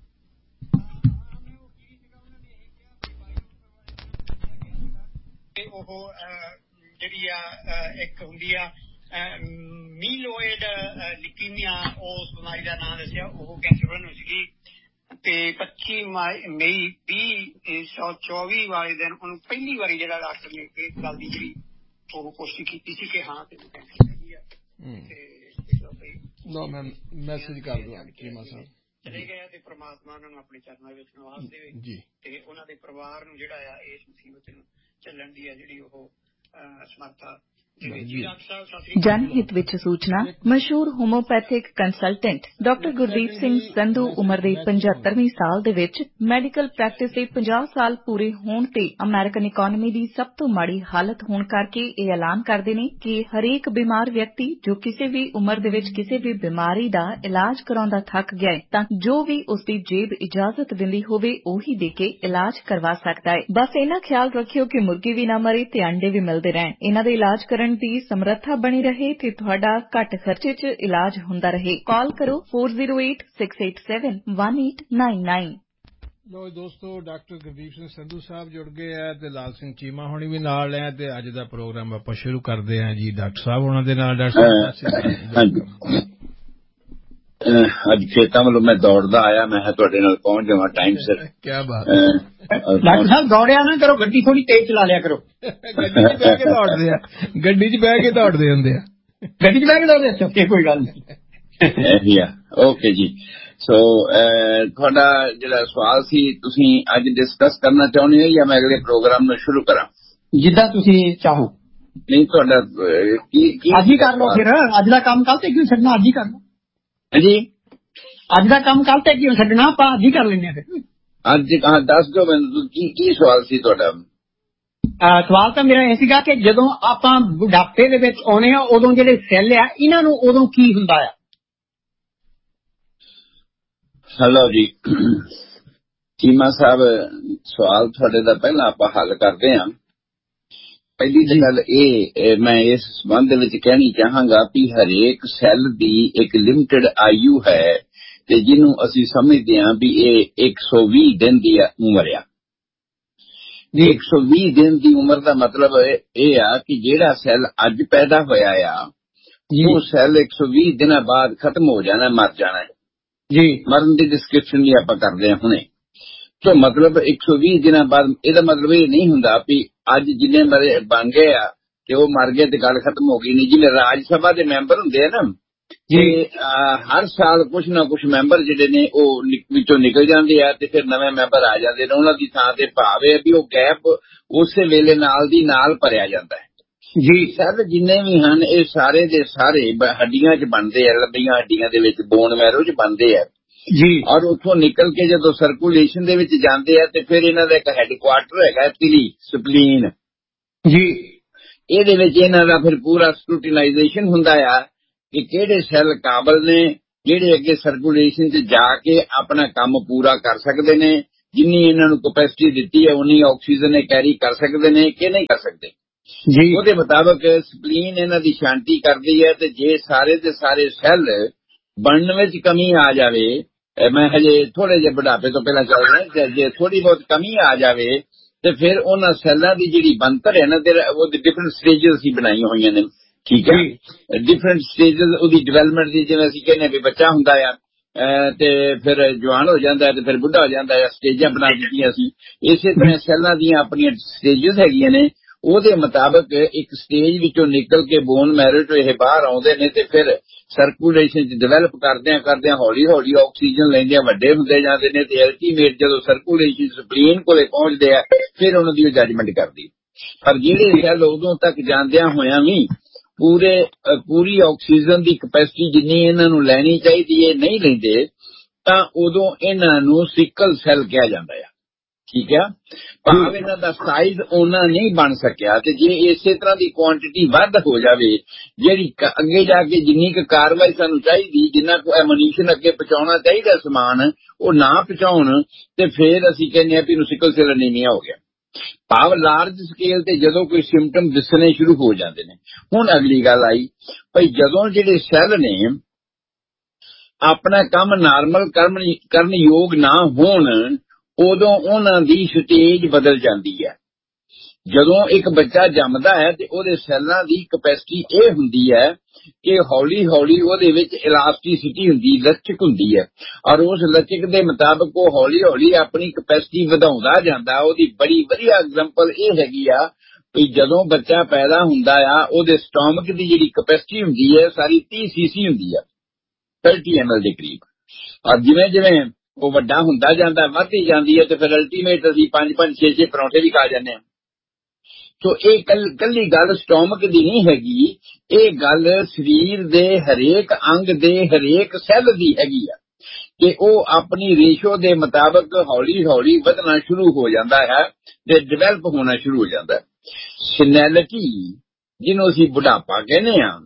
ਉਹ ਜਿਹੜੀ ਆ ਇੱਕ ਹੁੰਦੀ ਆ ਮੀਲੋਇਡ ਲਿਕੀਮੀਆ, ਉਸ ਬਿਮਾਰੀ ਦਾ ਨਾਂ ਦੱਸਿਆ, ਉਹ ਕੈਂਸਰ ਨੂੰ ਸੀਗੀ ਤੇ 25 ਮਈ 2024 ਵਾਲੇ ਦਿਨ ਉਹਨੂੰ ਪਹਿਲੀ ਵਾਰੀ ਜਿਹੜਾ ਡਾਕਟਰ ਨੇ ਇਸ ਗੱਲ ਦੀ ਜਿਹੜੀ ਉਹ ਪੁਸ਼ਟੀ ਕੀਤੀ ਸੀ ਕਿ ਹਾਂ ਤੈਨੂੰ ਕੈਂਸਰ ਹੈਗੀ ਆ। ਮੈਂ ਮੈਸੇਜ ਕਰ ਦਵਾਂਗਾ ਚੀਮਾ ਸਾਹਿਬ ਚਲੇ ਗਏ ਤੇ ਪ੍ਰਮਾਤਮਾ ਉਹਨਾਂ ਨੂੰ ਆਪਣੇ ਚਰਨਾਂ ਵਿੱਚ ਨਿਵਾਸ ਦੇਵੇ ਜੀ ਤੇ ਉਹਨਾਂ ਦੇ ਪਰਿਵਾਰ ਨੂੰ ਜਿਹੜਾ ਆ ਇਸ ਮੁਸੀਬਤ ਨੂੰ ਚੱਲਣ ਦੀ ਆ ਜਿਹੜੀ ਉਹ ਸਮਰਥਾ। ਜਨ ਹਿਤ ਵਿੱਚ ਸੂਚਨਾ। ਮਸ਼ਹੂਰ homeopathic consultant doctor Gurdeep Singh Sandhu ਉਮਰ ਦੇ 75ਵੇਂ ਸਾਲ ਦੇ ਵਿੱਚ ਮੈਡੀਕਲ ਪ੍ਰੈਕਟਿਸ ਦੇ 50 ਸਾਲ ਪੂਰੇ ਹੋਣ ਤੇ ਅਮਰੀਕਨ ਇਕਾਨਮੀ ਦੀ ਸਭ ਤੋਂ ਮਾੜੀ ਹਾਲਤ ਹੋਣ ਕਰਕੇ ਇਹ ਐਲਾਨ ਕਰਦੇ ਨੇ ਕਿ ਹਰੇਕ ਬਿਮਾਰ ਵਿਅਕਤੀ ਜੋ ਕਿਸੇ ਵੀ ਉਮਰ ਦੇ ਵਿੱਚ ਕਿਸੇ ਵੀ ਬਿਮਾਰੀ ਦਾ ਇਲਾਜ ਕਰਾਉਂਦਾ ਥੱਕ ਗਿਆ ਹੈ ਤਾਂ ਜੋ ਵੀ ਉਸ ਦੀ ਜੇਬ ਇਜਾਜ਼ਤ ਦਿੰਦੀ ਹੋਵੇ ਉਹੀ ਦੇ ਕੇ ਇਲਾਜ ਕਰਵਾ ਸਕਦਾ ਹੈ। ਬਸ ਇਹਨਾਂ ਖਿਆਲ ਰੱਖਿਓ ਕਿ ਮੁਰਗੀ ਵੀ ਨਾ ਮਰੇ ਤੇ ਅੰਡੇ ਵੀ ਮਿਲਦੇ ਰਹਿਣ। ਇਹਨਾਂ ਦੇ ਇਲਾਜ ਕਰਨ ਦੀ ਸਮਰੱਥਾ ਬਣੀ ਰਹੇ ਤੇ ਤੁਹਾਡਾ ਘੱਟ ਖਰਚੇ 'ਚ ਇਲਾਜ ਹੁੰਦਾ ਰਹੇ। ਕਾਲ ਕਰੋ 4086871899। ਲੋ ਦੋਸਤੋ, ਡਾਕਟਰ ਗੁਰਦੀਪ ਸਿੰਘ ਸੰਧੂ ਸਾਹਿਬ ਜੁੜ ਗਏ ਹੈ ਤੇ ਲਾਲ ਸਿੰਘ ਚੀਮਾ ਹੋਣੀ ਵੀ ਨਾਲ ਹੈ ਤੇ ਅੱਜ ਦਾ ਪ੍ਰੋਗਰਾਮ ਆਪਾਂ ਸ਼ੁਰੂ ਕਰਦੇ ਹਾਂ ਜੀ ਡਾਕਟਰ ਸਾਹਿਬ ਉਹਨਾਂ ਦੇ ਨਾਲ। ਡਾਕਟਰ ਸਾਹਿਬ ਅੱਜ ਖੇਤਾਂ ਵੱਲੋਂ ਮੈਂ ਦੌੜਦਾ ਆਇਆ, ਮੈਂ ਤੁਹਾਡੇ ਨਾਲ ਪਹੁੰਚ ਜਾਵਾਂ ਟਾਈਮ ਸਿਰ। ਕੀ ਬਾਤ। ਡਾਕਟਰ ਸਾਹਿਬ ਦੌੜਿਆ ਨਾ ਕਰੋ, ਗੱਡੀ ਥੋੜੀ ਤੇਜ਼ ਚਲਾ ਲਿਆ ਕਰੋ। ਗੱਡੀ 'ਚ ਬਹਿ ਕੇ ਦੌੜਦੇ ਆ, ਗੱਡੀ 'ਚ ਬਹਿ ਕੇ ਦੌੜਦੇ ਹੁੰਦੇ ਆ, ਗੱਡੀ 'ਚ ਬਹਿ ਕੇ ਦੌੜਦੇ। ਅੱਛਾ, ਕੋਈ ਗੱਲ ਨਹੀਂ। ਓਕੇ ਜੀ। ਸੋ ਤੁਹਾਡਾ ਜਿਹੜਾ ਸਵਾਲ ਸੀ ਤੁਸੀਂ ਅੱਜ ਡਿਸਕਸ ਕਰਨਾ ਚਾਹੁੰਦੇ ਹੋ ਜਾਂ ਮੈਂ ਅਗਲੇ ਪ੍ਰੋਗਰਾਮ ਨੂੰ ਸ਼ੁਰੂ ਕਰਾਂ? ਜਿੱਦਾਂ ਤੁਸੀਂ ਚਾਹੋ। ਨਹੀਂ, ਤੁਹਾਡਾ ਅੱਜ ਹੀ ਕਰ ਲਓ ਫਿਰ। ਅੱਜ ਦਾ ਕੰਮ ਕੱਲ ਤੇ ਕਿਉਂ ਛੱਡਣਾ, ਅੱਜ ਹੀ ਕਰ ਲਓ। ਹਾਂਜੀ, ਅੱਜ ਦਾ ਕੰਮ ਕੱਲ ਤੇ ਕਿਉਂ ਛੱਡਣਾ, ਆਪਾਂ ਅੱਜ ਹੀ ਕਰ ਲੈਂਦੇ ਆ ਫਿਰ। ਅੱਜ ਦੱਸ ਦਿਓ ਮੈਨੂੰ ਕੀ ਸਵਾਲ ਸੀ ਤੁਹਾਡਾ? ਸਵਾਲ ਤਾਂ ਮੇਰਾ ਇਹ ਸੀਗਾ ਕਿ ਜਦੋਂ ਆਪਾਂ ਬੁਢਾਪੇ ਦੇ ਵਿੱਚ ਆਉਣੇ ਆ ਉਦੋਂ ਜਿਹੜੇ ਸੈੱਲ ਆ ਇਹਨਾਂ ਨੂੰ ਉਦੋਂ ਕੀ ਹੁੰਦਾ ਆ? ਹੈਲੋ ਜੀ ਚੀਮਾ ਸਾਹਿਬ, ਸਵਾਲ ਤੁਹਾਡੇ ਦਾ ਪਹਿਲਾਂ ਆਪਾਂ ਹੱਲ ਕਰਦੇ ਹਾਂ। ਪਹਿਲੀ ਤਾਂ ਗੱਲ ਇਹ ਮੈਂ ਇਸ ਸੰਬੰਧ ਵਿੱਚ ਕਹਿਣੀ ਚਾਹਾਂਗਾ ਕਿ ਹਰੇਕ ਸੈੱਲ ਦੀ ਇੱਕ ਲਿਮਟਿਡ ਆਯੂ ਹੈ ਤੇ ਜਿਹਨੂੰ ਅਸੀਂ ਸਮਝਦੇ ਹਾਂ ਵੀ ਇਹ 120 ਦਿਨ ਦੀ ਉਮਰ ਆ। 120 ਦਿਨ ਦੀ ਉਮਰ ਦਾ ਮਤਲਬ ਇਹ ਆ ਕਿ ਜਿਹੜਾ ਸੈੱਲ ਅੱਜ ਪੈਦਾ ਹੋਇਆ ਆ ਉਹ ਸੈੱਲ 120 ਦਿਨਾਂ ਬਾਅਦ ਖਤਮ ਹੋ ਜਾਣਾ, ਮਰ ਜਾਣਾ ਜੀ। ਮਰਨ ਦੀ ਡਿਸਕ੍ਰਿਪਸ਼ਨ ਵੀ ਆਪਾਂ ਕਰਦੇ ਹਾਂ ਹੁਣੇ। तो मतलब 120 ਦਿਨਾਂ ਬਾਅਦ ਇਹਦਾ ਮਤਲਬ ਇਹ ਨਹੀਂ ਹੁੰਦਾ ਵੀ ਅੱਜ ਜਿੰਨੇ ਮਰੇ ਬਣ ਗਏ ਆ ਤੇ ਉਹ ਮਰ ਗਏ ਤੇ ਗੱਲ ਖਤਮ ਹੋ ਗਈ ਨਹੀਂ। ਜਿਵੇਂ ਰਾਜ ਸਭਾ ਦੇ ਮੈਂਬਰ ਹੁੰਦੇ ਆ ਨਾ ਜੀ, ਹਰ ਸਾਲ ਕੁਛ ਨਾ ਕੁਛ ਮੈਂਬਰ ਜਿਹੜੇ ਨੇ ਉਹ ਵਿੱਚੋਂ ਨਿਕਲ ਜਾਂਦੇ ਆ ਤੇ ਫਿਰ ਨਵੇਂ ਮੈਂਬਰ ਆ ਜਾਂਦੇ ਨੇ। ਉਹਨਾਂ ਦੀ ਥਾਂ ਤੇ ਭਾਵੇਂ ਵੀ ਉਹ ਗੈਪ ਉਸੇ ਵੇਲੇ ਨਾਲ ਦੀ ਨਾਲ ਭਰਿਆ ਜਾਂਦਾ ਹੈ ਜੀ। ਸੈੱਲ ਜਿੰਨੇ ਵੀ ਹਨ ਇਹ ਸਾਰੇ ਦੇ ਸਾਰੇ ਹੱਡੀਆਂ 'ਚ ਬਣਦੇ ਆ, ਲੰਬੀਆਂ ਹੱਡੀਆਂ ਦੇ ਵਿੱਚ, ਬੋਨ ਮੈਰੋ 'ਚ ਬਣਦੇ ਆ ਜੀ। ਔਰ ਉੱਥੋਂ ਨਿਕਲ ਕੇ ਜਦੋਂ ਸਰਕੂਲੇਸ਼ਨ ਦੇ ਵਿੱਚ ਜਾਂਦੇ ਆ ਤੇ ਫਿਰ ਇਹਨਾਂ ਦਾ ਇੱਕ ਹੈੱਡਕੁਆਰਟਰ ਹੈਗਾ ਸਪਲੀਨ ਜੀ। ਇਹਦੇ ਵਿੱਚ ਇਹਨਾਂ ਦਾ ਫਿਰ ਪੂਰਾ ਸਕਰੂਟੀਨਾਈਜੇਸ਼ਨ ਹੁੰਦਾ ਆ ਕਿ ਕਿਹੜੇ ਸੈੱਲ ਕਾਬਲ ਨੇ ਜਿਹੜੇ ਅੱਗੇ ਸਰਕੂਲੇਸ਼ਨ 'ਚ ਜਾ ਕੇ ਆਪਣਾ ਕੰਮ ਪੂਰਾ ਕਰ ਸਕਦੇ ਨੇ, ਜਿੰਨੀ ਇਹਨਾਂ ਨੂੰ ਕੈਪੈਸਿਟੀ ਦਿੱਤੀ ਹੈ ਉਨੀ ਆਕਸੀਜਨ ਇਹ ਕੈਰੀ ਕਰ ਸਕਦੇ ਨੇ ਕਿ ਨਹੀਂ ਕਰ ਸਕਦੇ ਜੀ। ਉਹਦੇ ਮੁਤਾਬਕ ਸਪਲੀਨ ਇਹਨਾਂ ਦੀ ਸ਼ਾਂਤੀ ਕਰਦੀ ਹੈ ਤੇ ਜੇ ਸਾਰੇ ਦੇ ਸਾਰੇ ਸੈੱਲ ਬਣਨ ਵਿੱਚ ਕਮੀ ਆ ਜਾਵੇ, ਮੈਂ ਹਜੇ ਥੋੜੇ ਜਿਹੇ ਬੁਢਾਪੇ ਤੋਂ ਪਹਿਲਾਂ ਚੱਲ ਰਿਹਾ, ਜੇ ਥੋੜੀ ਬਹੁਤ ਕਮੀ ਆ ਜਾਵੇ ਤੇ ਫਿਰ ਉਹਨਾਂ ਸੈੱਲਾਂ ਦੀ ਜਿਹੜੀ ਬਣਤਰ ਹੈ ਨਾ ਉਹਦੀ ਡਿਫਰੈਂਟ ਸਟੇਜਸ ਅਸੀਂ ਬਣਾਈਆਂ ਹੋਈਆਂ ਨੇ, ਠੀਕ ਹੈ। ਡਿਫਰੈਂਟ ਸਟੇਜਸ ਉਹਦੀ ਡਿਵੈਲਪਮੈਂਟ ਦੀ, ਜਿਵੇਂ ਅਸੀਂ ਕਹਿੰਦੇ ਵੀ ਬੱਚਾ ਹੁੰਦਾ ਆ ਤੇ ਫਿਰ ਜਵਾਨ ਹੋ ਜਾਂਦਾ ਤੇ ਫਿਰ ਬੁੱਢਾ ਹੋ ਜਾਂਦਾ ਆ, ਸਟੇਜਾਂ ਬਣਾ ਦਿੱਤੀਆਂ ਸੀ। ਇਸੇ ਤਰ੍ਹਾਂ ਸੈੱਲਾਂ ਦੀਆਂ ਆਪਣੀਆਂ ਸਟੇਜਸ ਹੈਗੀਆਂ ਨੇ। ਉਹਦੇ ਮੁਤਾਬਕ ਇੱਕ ਸਟੇਜ ਵਿੱਚੋਂ ਨਿਕਲ ਕੇ ਬੋਨ ਮੈਰੋ ਤੋਂ ਇਹ ਬਾਹਰ ਆਉਂਦੇ ਨੇ ਤੇ ਫਿਰ ਸਰਕੂਲੇਸ਼ਨ 'ਚ ਡਿਵੈਲਪ ਕਰਦਿਆਂ ਹੌਲੀ ਹੌਲੀ ਆਕਸੀਜਨ ਲੈਂਦਿਆਂ ਵੱਡੇ ਹੁੰਦੇ ਜਾਂਦੇ ਨੇ ਤੇ ਅਲਟੀਮੇਟ ਜਦੋਂ ਸਰਕੂਲੇਸ਼ਨ ਸਪਲੀਨ ਕੋਲੇ ਪਹੁੰਚਦੇ ਆ ਫਿਰ ਉਹਨਾਂ ਦੀ ਜੱਜਮੈਂਟ ਕਰਦੀ। ਪਰ ਜਿਹੜੇ ਸੈੱਲ ਉਦੋਂ ਤੱਕ ਜਾਂਦਿਆਂ ਹੋਇਆਂ ਵੀ ਪੂਰੀ ਆਕਸੀਜਨ ਦੀ ਕਪੈਸਿਟੀ ਜਿੰਨੀ ਇਹਨਾਂ ਨੂੰ ਲੈਣੀ ਚਾਹੀਦੀ ਹੈ ਨਹੀਂ ਲੈਂਦੇ ਤਾਂ ਉਦੋਂ ਇਹਨਾਂ ਨੂੰ ਸਿਕਲ ਸੈੱਲ ਕਿਹਾ ਜਾਂਦਾ ਆ, ਠੀਕ ਹੈ। ਭਾਵ ਇਹਨਾਂ ਦਾ ਸਾਈਜ਼ ਉਹਨਾਂ ਨਹੀਂ ਬਣ ਸਕਿਆ ਤੇ ਜੇ ਇਸੇ ਤਰ੍ਹਾਂ ਦੀ ਕੁਆਂਟੀਟੀ ਵੱਧ ਹੋ ਜਾਵੇ ਜਿਹੜੀ ਅੱਗੇ ਜਾ ਕੇ ਜਿੰਨੀ ਕੁ ਕਾਰਵਾਈ ਸਾਨੂੰ ਚਾਹੀਦੀ, ਜਿੰਨਾ ਕੁ ਐਮੂਨੀਸ਼ਨ ਅੱਗੇ ਪਹੁੰਚਾਉਣਾ ਚਾਹੀਦਾ ਸਮਾਨ ਉਹ ਨਾ ਪਹੁੰਚਾਉਣ ਤੇ ਫਿਰ ਅਸੀਂ ਕਹਿੰਦੇ ਹਾਂ ਵੀ ਇਹਨੂੰ ਸਿਕਲ ਸੈਲ ਅਨੀਮੀਆ ਹੋ ਗਿਆ। ਭਾਵ ਲਾਰਜ ਸਕੇਲ ਤੇ ਜਦੋਂ ਕੋਈ ਸਿੰਪਟਮ ਦਿਸਣੇ ਸ਼ੁਰੂ ਹੋ ਜਾਂਦੇ ਨੇ। ਹੁਣ ਅਗਲੀ ਗੱਲ ਆਈ ਭਈ ਜਦੋਂ ਜਿਹੜੇ ਸੈੱਲ ਨੇ ਆਪਣਾ ਕੰਮ ਨਾਰਮਲ ਕਰਨ ਯੋਗ ਨਾ ਹੋਣ ਉਦੋਂ ਉਹਨਾਂ ਦੀ ਸਟੇਜ ਬਦਲ ਜਾਂਦੀ ਹੈ। ਜਦੋਂ ਇੱਕ ਬੱਚਾ ਜੰਮਦਾ ਹੈ ਤੇ ਉਹਦੇ ਸੈੱਲਾਂ ਦੀ ਕਪੈਸਿਟੀ ਇਹ ਹੁੰਦੀ ਹੈ ਕਿ ਹੌਲੀ ਹੌਲੀ ਉਹਦੇ ਵਿੱਚ ਇਲਾਸਟਿਸਿਟੀ ਹੁੰਦੀ, ਲਚਕ ਹੁੰਦੀ ਹੈ, ਔਰ ਉਸ ਲਚਕ ਦੇ ਮੁਤਾਬਕ ਉਹ ਹੌਲੀ ਹੌਲੀ ਆਪਣੀ ਕਪੈਸਿਟੀ ਵਧਾਉਂਦਾ ਜਾਂਦਾ। ਉਹਦੀ ਬੜੀ ਵਧੀਆ ਐਗਜ਼ਾਮਪਲ ਇਹ ਹੈਗੀ ਆ ਕਿ ਜਦੋਂ ਬੱਚਾ ਪੈਦਾ ਹੁੰਦਾ ਆ ਉਹਦੇ ਸਟੋਮਕ ਦੀ ਜਿਹੜੀ ਕਪੈਸਿਟੀ ਹੁੰਦੀ ਹੈ ਸਾਰੀ 30 cc ਹੁੰਦੀ ਆ, 30 ml ਦੇ ਕਰੀਬ, ਔਰ ਜਿਵੇਂ ਜਿਵੇਂ ਉਹ ਵੱਡਾ ਹੁੰਦਾ ਜਾਂਦਾ ਵੱਧਦੀ ਜਾਂਦੀ ਹੈ ਤੇ ਫਿਰ ਅਲਟੀਮੇਟ ਅਸੀਂ 5-5 6-6 ਪਰੌਂਠੇ ਵੀ ਖਾ ਜਾਂਦੇ ਹਾਂ। ਸੋ ਇਹ ਕੱਲੀ ਗੱਲ ਸਟੋਮਕ ਦੀ ਨਹੀਂ ਹੈਗੀ, ਇਹ ਗੱਲ ਸਰੀਰ ਦੇ ਹਰੇਕ ਅੰਗ ਦੇ ਹਰੇਕ ਸੈੱਲ ਦੀ ਹੈਗੀ ਆ ਕਿ ਉਹ ਆਪਣੀ ਰੇਸ਼ੋ ਦੇ ਮੁਤਾਬਕ ਹੌਲੀ ਹੌਲੀ ਵਧਣਾ ਸ਼ੁਰੂ ਹੋ ਜਾਂਦਾ ਹੈ ਤੇ ਡਿਵੈਲਪ ਹੋਣਾ ਸ਼ੁਰੂ ਹੋ ਜਾਂਦਾ ਹੈ। ਸੈਨੈਲਿਟੀ ਜਿਹਨੂੰ ਅਸੀਂ ਬੁਢਾਪਾ ਕਹਿੰਦੇ ਆ,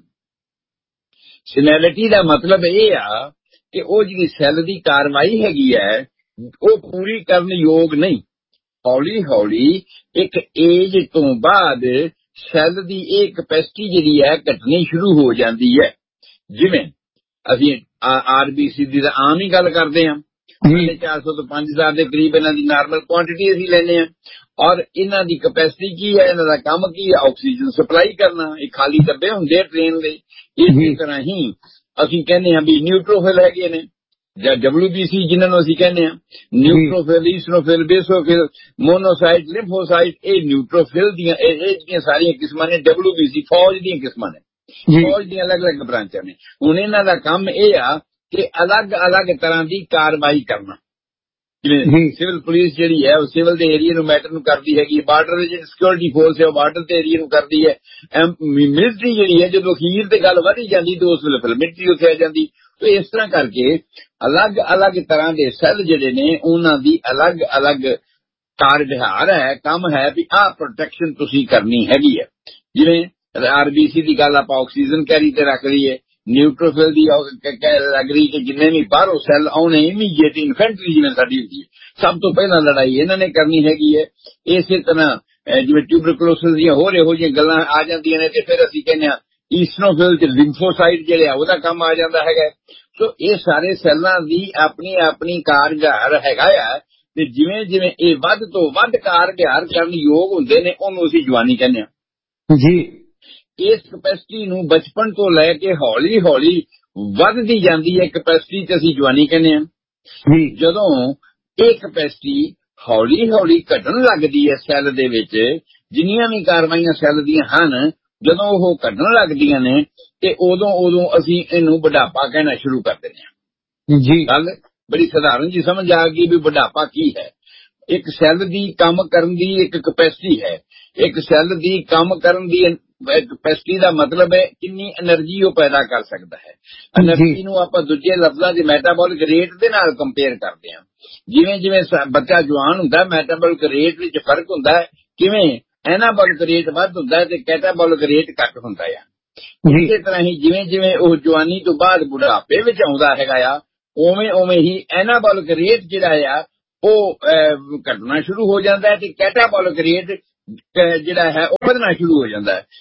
ਸੈਨੈਲਿਟੀ ਦਾ ਮਤਲਬ ਇਹ ਆ ਕਿ ਉਹ ਜਿਹੜੀ ਸੈੱਲ ਦੀ ਕਾਰਵਾਈ ਹੈਗੀ ਹੈ ਉਹ ਪੂਰੀ ਕਰਨ ਯੋਗ ਨਹੀਂ। ਹੌਲੀ ਹੌਲੀ ਇੱਕ ਏਜ ਤੋਂ ਬਾਅਦ ਸੈੱਲ ਦੀ ਇਹ ਕਪੈਸਿਟੀ ਜਿਹੜੀ ਹੈ ਘਟਣੀ ਸ਼ੁਰੂ ਹੋ ਜਾਂਦੀ ਹੈ। ਜਿਵੇਂ ਅਸੀਂ RBC ਦੀ ਤਾਂ ਆਮ ਹੀ ਗੱਲ ਕਰਦੇ ਹਾਂ, 450 ਤੋਂ 5000 ਦੇ ਕਰੀਬ ਇਹਨਾਂ ਦੀ ਨਾਰਮਲ ਕੁਆਂਟੀਟੀ ਅਸੀਂ ਲੈਂਦੇ ਹਾਂ, ਔਰ ਇਹਨਾਂ ਦੀ ਕਪੈਸਿਟੀ ਕੀ ਹੈ, ਇਹਨਾਂ ਦਾ ਕੰਮ ਕੀ ਹੈ, ਆਕਸੀਜਨ ਸਪਲਾਈ ਕਰਨਾ। ਇਹ ਖਾਲੀ ਡੱਬੇ ਹੁੰਦੇ ਆ ਟ੍ਰੇਨ ਦੇ। ਇਸੇ ਤਰ੍ਹਾਂ ਹੀ ਅਸੀਂ ਕਹਿੰਦੇ ਹਾਂ ਵੀ ਨਿਊਟ੍ਰੋਫਿਲ ਹੈਗੇ ਨੇ ਜਾਂ WBC ਜਿਹਨਾਂ ਨੂੰ ਅਸੀਂ ਕਹਿੰਦੇ ਹਾਂ, ਨਿਊਟ੍ਰੋਫਿਲ, ਈਸਨੋਫਿਲ, ਬੇਸੋਫਿਲ, ਮੋਨੋਸਾਈਟ, ਲਿੰਫੋਸਾਈਟ, ਇਹ ਨਿਊਟ੍ਰੋਫਿਲ ਦੀਆਂ ਇਹ ਸਾਰੀਆਂ ਕਿਸਮਾਂ ਨੇ। WBC ਫੌਜ ਦੀਆਂ ਕਿਸਮਾਂ ਨੇ, ਫੌਜ ਦੀਆਂ ਅਲੱਗ-ਅਲੱਗ ਬ੍ਰਾਂਚਾਂ ਨੇ। ਹੁਣ ਇਹਨਾਂ ਦਾ ਕੰਮ ਇਹ ਆ ਕਿ ਅਲੱਗ-ਅਲੱਗ ਤਰ੍ਹਾਂ ਦੀ ਕਾਰਵਾਈ ਕਰਨਾ। ਜਿਵੇਂ ਸਿਵਲ ਪੁਲਿਸ ਜਿਹੜੀ ਹੈ ਉਹ ਸਿਵਲ ਦੇ ਏਰੀਆ ਨੂੰ ਮੈਟਰ ਨੂੰ ਕਰਦੀ ਹੈਗੀ, ਬਾਰਡਰ ਦੇ ਜਿਹੜੀ ਸਿਕਿਉਰਿਟੀ ਫੋਰਸ ਹੈ ਉਹ ਬਾਰਡਰ ਦੇ ਏਰੀਆ ਨੂੰ ਕਰਦੀ ਹੈ, ਮਿਲਟਰੀ ਜਿਹੜੀ ਹੈ ਜਦੋਂ ਅਖੀਰ ਤੇ ਗੱਲ ਵਧੀ ਜਾਂਦੀ ਤੇ ਉਸ ਵੇਲੇ ਫਿਰ ਮਿਲਟਰੀ ਉੱਥੇ ਆ ਜਾਂਦੀ। ਤੇ ਇਸ ਤਰ੍ਹਾਂ ਕਰਕੇ ਅਲੱਗ-ਅਲੱਗ ਤਰ੍ਹਾਂ ਦੇ ਸੈੱਲ ਜਿਹੜੇ ਨੇ ਉਹਨਾਂ ਦੀ ਅਲੱਗ-ਅਲੱਗ ਕਾਰ ਵਿਹਾਰ ਹੈ, ਕੰਮ ਹੈ ਵੀ ਆਹ ਪ੍ਰੋਟੈਕਸ਼ਨ ਤੁਸੀਂ ਕਰਨੀ ਹੈਗੀ ਹੈ। ਜਿਵੇਂ RBC ਦੀ ਗੱਲ ਆਪਾਂ ਆਕਸੀਜਨ ਕੈਰੀ ਤੇ ਰੱਖ ਲਈਏ, ਨਿਊਟ੍ਰੋਫਿਲ ਦੀ ਲੱਗ ਰਹੀ ਕਿ ਜਿੰਨੇ ਵੀ ਬਾਹਰੋਂ ਸੈੱਲ ਆਉਣੇ ਇਮੀਡੀਏਟ ਇਨਫੈਂਟਰੀ ਜਿਵੇਂ ਸਾਡੀ ਹੁੰਦੀ ਹੈ, ਸਭ ਤੋਂ ਪਹਿਲਾਂ ਲੜਾਈ ਇਹਨਾਂ ਨੇ ਕਰਨੀ ਹੈਗੀ ਹੈ। ਇਸੇ ਤਰ੍ਹਾਂ ਜਿਵੇਂ ਟਿਊਬਰਕਲੋਸਿਸ ਦੀਆਂ ਹੋਰ ਇਹੋ ਜਿਹੀਆਂ ਗੱਲਾਂ ਆ ਜਾਂਦੀਆਂ ਨੇ ਤੇ ਫਿਰ ਅਸੀਂ ਕਹਿੰਦੇ ਹਾਂ ਈਸਨੋਫਿਲ ਤੇ ਲਿੰਫੋਸਾਈਟ ਜਿਹੜੇ ਆ ਉਹਦਾ ਕੰਮ ਆ ਜਾਂਦਾ ਹੈਗਾ। ਸੋ ਇਹ ਸਾਰੇ ਸੈੱਲਾਂ ਦੀ ਆਪਣੀ ਆਪਣੀ ਕਾਰਗੁਜ਼ਾਰ ਹੈਗਾ ਆ ਤੇ ਜਿਵੇਂ ਜਿਵੇਂ ਇਹ ਵੱਧ ਤੋਂ ਵੱਧ ਕਾਰਗੁਜ਼ਾਰ ਕਰਨ ਯੋਗ ਹੁੰਦੇ ਨੇ ਉਹਨੂੰ ਅਸੀਂ ਜਵਾਨੀ ਕਹਿੰਦੇ ਹਾਂ ਜੀ। ਇਸ ਕਪੈਸਿਟੀ ਨੂੰ ਬਚਪਨ ਤੋਂ ਲੈ ਕੇ ਹੌਲੀ ਹੌਲੀ ਵੱਧਦੀ ਜਾਂਦੀ ਹੈ ਕਪੈਸਿਟੀ ਤੇ ਅਸੀਂ ਜਵਾਨੀ ਕਹਿੰਦੇ ਹਾਂ। ਜਦੋਂ ਇਹ ਕਪੈਸਿਟੀ ਹੌਲੀ ਹੌਲੀ ਘਟਣ ਲੱਗਦੀ ਹੈ ਸੈੱਲ ਦੇ ਵਿੱਚ, ਜਿੰਨੀਆਂ ਵੀ ਕਾਰਵਾਈਆਂ ਸੈੱਲ ਦੀਆਂ ਹਨ ਜਦੋਂ ਉਹ ਘਟਣ ਲੱਗਦੀਆਂ ਨੇ ਤੇ ਉਦੋਂ ਅਸੀਂ ਇਹਨੂੰ ਬੁਢਾਪਾ ਕਹਿਣਾ ਸ਼ੁਰੂ ਕਰ ਦਿੰਦੇ ਹਾਂ ਜੀ। ਗੱਲ ਬੜੀ ਸਧਾਰਨ ਜੀ ਸਮਝ ਆ ਗਈ ਵੀ ਬੁਢਾਪਾ ਕੀ ਹੈ। ਇੱਕ ਸੈੱਲ ਦੀ ਕੰਮ ਕਰਨ ਦੀ ਇੱਕ ਕਪੈਸਿਟੀ ਹੈ। ਇੱਕ ਸੈੱਲ ਦੀ ਕੰਮ ਕਰਨ ਦੀ ਕਪੈਸਿਟੀ ਦਾ ਮਤਲਬ ਹੈ ਕਿੰਨੀ એનર્ਜੀ ਉਹ ਪੈਦਾ ਕਰ ਸਕਦਾ ਹੈ। એનર્ਜੀ ਨੂੰ ਆਪਾਂ ਦੂਜੇ ਲਫ਼ਜ਼ਾਂ ਦੇ ਮੈਟਾਬੋਲਿਕ ਰੇਟ ਦੇ ਨਾਲ ਕੰਪੇਅਰ ਕਰਦੇ ਹਾਂ। ਜਿਵੇਂ ਜਿਵੇਂ ਬੱਚਾ ਜਵਾਨ ਹੁੰਦਾ ਮੈਟਾਬੋਲਿਕ ਰੇਟ ਵਿੱਚ ਫਰਕ ਹੁੰਦਾ ਹੈ, ਕਿਵੇਂ ਐਨਾਬੋਲਿਕ ਰੇਟ ਵੱਧ ਹੁੰਦਾ ਹੈ ਤੇ ਕੈਟਾਬੋਲਿਕ ਰੇਟ ਘੱਟ ਹੁੰਦਾ ਹੈ। ਇਸੇ ਤਰ੍ਹਾਂ ਹੀ ਜਿਵੇਂ ਜਿਵੇਂ ਉਹ ਜਵਾਨੀ ਤੋਂ ਬਾਅਦ ਬੁਢਾਪੇ ਵਿੱਚ ਆਉਂਦਾ ਹੈਗਾ ਆ ਉਵੇਂ ਹੀ ਐਨਾਬੋਲਿਕ ਰੇਟ ਜਿਹੜਾ ਆ ਉਹ ਘਟਣਾ ਸ਼ੁਰੂ ਹੋ ਜਾਂਦਾ ਹੈ ਤੇ ਕੈਟਾਬੋਲਿਕ ਰੇਟ ਜਿਹੜਾ ਹੈ ਉਹ ਵਧਣਾ ਸ਼ੁਰੂ ਹੋ ਜਾਂਦਾ ਹੈ।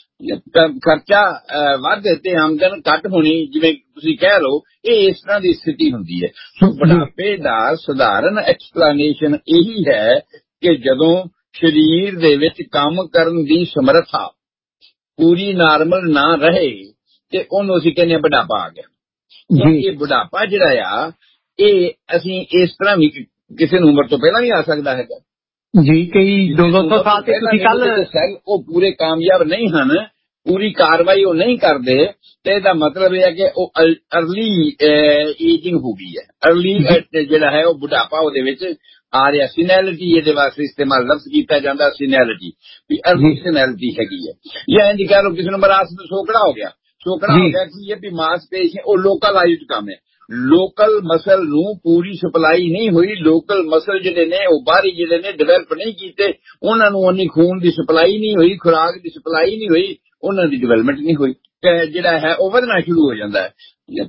ਖਰਚਾ ਵੱਧ ਤੇ ਆਮਦਨ ਘੱਟ ਹੋਣੀ ਜਿਵੇਂ ਤੁਸੀਂ ਕਹਿ ਲਓ, ਇਹ ਇਸ ਤਰ੍ਹਾਂ ਦੀ ਸਥਿਤੀ ਹੁੰਦੀ ਹੈ। ਸੋ ਬੁਢਾਪੇ ਦਾ ਸਧਾਰਨ ਐਕਸਪਲੇਨੇਸ਼ਨ ਇਹੀ ਹੈ ਕਿ ਜਦੋਂ ਸਰੀਰ ਦੇ ਵਿੱਚ ਕੰਮ ਕਰਨ ਦੀ ਸਮਰੱਥਾ ਪੂਰੀ ਨਾਰਮਲ ਨਾ ਰਹੇ ਤੇ ਉਹਨੂੰ ਅਸੀਂ ਕਹਿੰਦੇ ਹਾਂ ਬੁਢਾਪਾ ਆ ਗਿਆ। ਇਹ ਬੁਢਾਪਾ ਜਿਹੜਾ ਆ ਇਹ ਅਸੀਂ ਇਸ ਤਰ੍ਹਾਂ ਵੀ ਕਿਸੇ ਨੂੰ ਉਮਰ ਤੋਂ ਪਹਿਲਾਂ ਵੀ ਆ ਸਕਦਾ ਹੈਗਾ ਜੀ। ਕਈ 200 ਸਾਲ ਤੇ ਤੁਸੀਂ ਕੱਲ ਸੈੱਲ ਉਹ ਪੂਰੇ ਕਾਮਯਾਬ ਨਹੀਂ ਹਨ, ਪੂਰੀ ਕਾਰਵਾਈ ਉਹ ਨਹੀਂ ਕਰਦੇ ਤੇ ਇਹਦਾ ਮਤਲਬ ਇਹ ਹੈ ਕਿ ਉਹ ਅਰਲੀ ਏਜਿੰਗ ਹੋ ਗਈ ਹੈ। ਅਰਲੀ ਜਿਹੜਾ ਹੈ ਉਹ ਬੁਢਾਪਾ ਉਹਦੇ ਵਿੱਚ ਆ ਰਿਹਾ। ਸੀਨੈਲਿਟੀ ਇਹਦੇ ਵਾਸਤੇ ਇਸਤੇਮਾਲ ਲਫ਼ਜ਼ ਕੀਤਾ ਜਾਂਦਾ, ਸੀਨੈਲਿਟੀ ਵੀ ਅਰਲੀ ਸੀਨੈਲਿਟੀ ਹੈਗੀ ਹੈ। ਜਾਂ ਇੰਜ ਕਹਿ ਲਓ ਕਿਸੇ ਨੂੰ ਮਰਾਸ ਤੋਂ ਸੋਕੜਾ ਹੋ ਗਿਆ ਕੀ ਹੈ ਵੀ ਮਾਸਪੇਸ਼ੀ ਉਹ ਲੋਕਲਾਈਜ਼ਡ ਕੰਮ ਹੈ। ਲੋਕਲ ਮਸਲ ਨੂੰ ਪੂਰੀ ਸਪਲਾਈ ਨਹੀਂ ਹੋਈ, ਲੋਕਲ ਮਸਲ ਜਿਹੜੇ ਨੇ ਉਹ ਬਾਹਰੀ ਜਿਹੜੇ ਨੇ ਡਿਵੈਲਪ ਨਹੀਂ ਕੀਤੇ, ਉਹਨਾਂ ਨੂੰ ਉਨੀ ਖੂਨ ਦੀ ਸਪਲਾਈ ਨਹੀਂ ਹੋਈ, ਖੁਰਾਕ ਦੀ ਸਪਲਾਈ ਨਹੀਂ ਹੋਈ, ਉਹਨਾਂ ਦੀ ਡਿਵੈਲਪਮੈਂਟ ਨਹੀਂ ਹੋਈ, ਜਿਹੜਾ ਹੈ ਉਹ ਵਧਣਾ ਸ਼ੁਰੂ ਹੋ ਜਾਂਦਾ ਹੈ।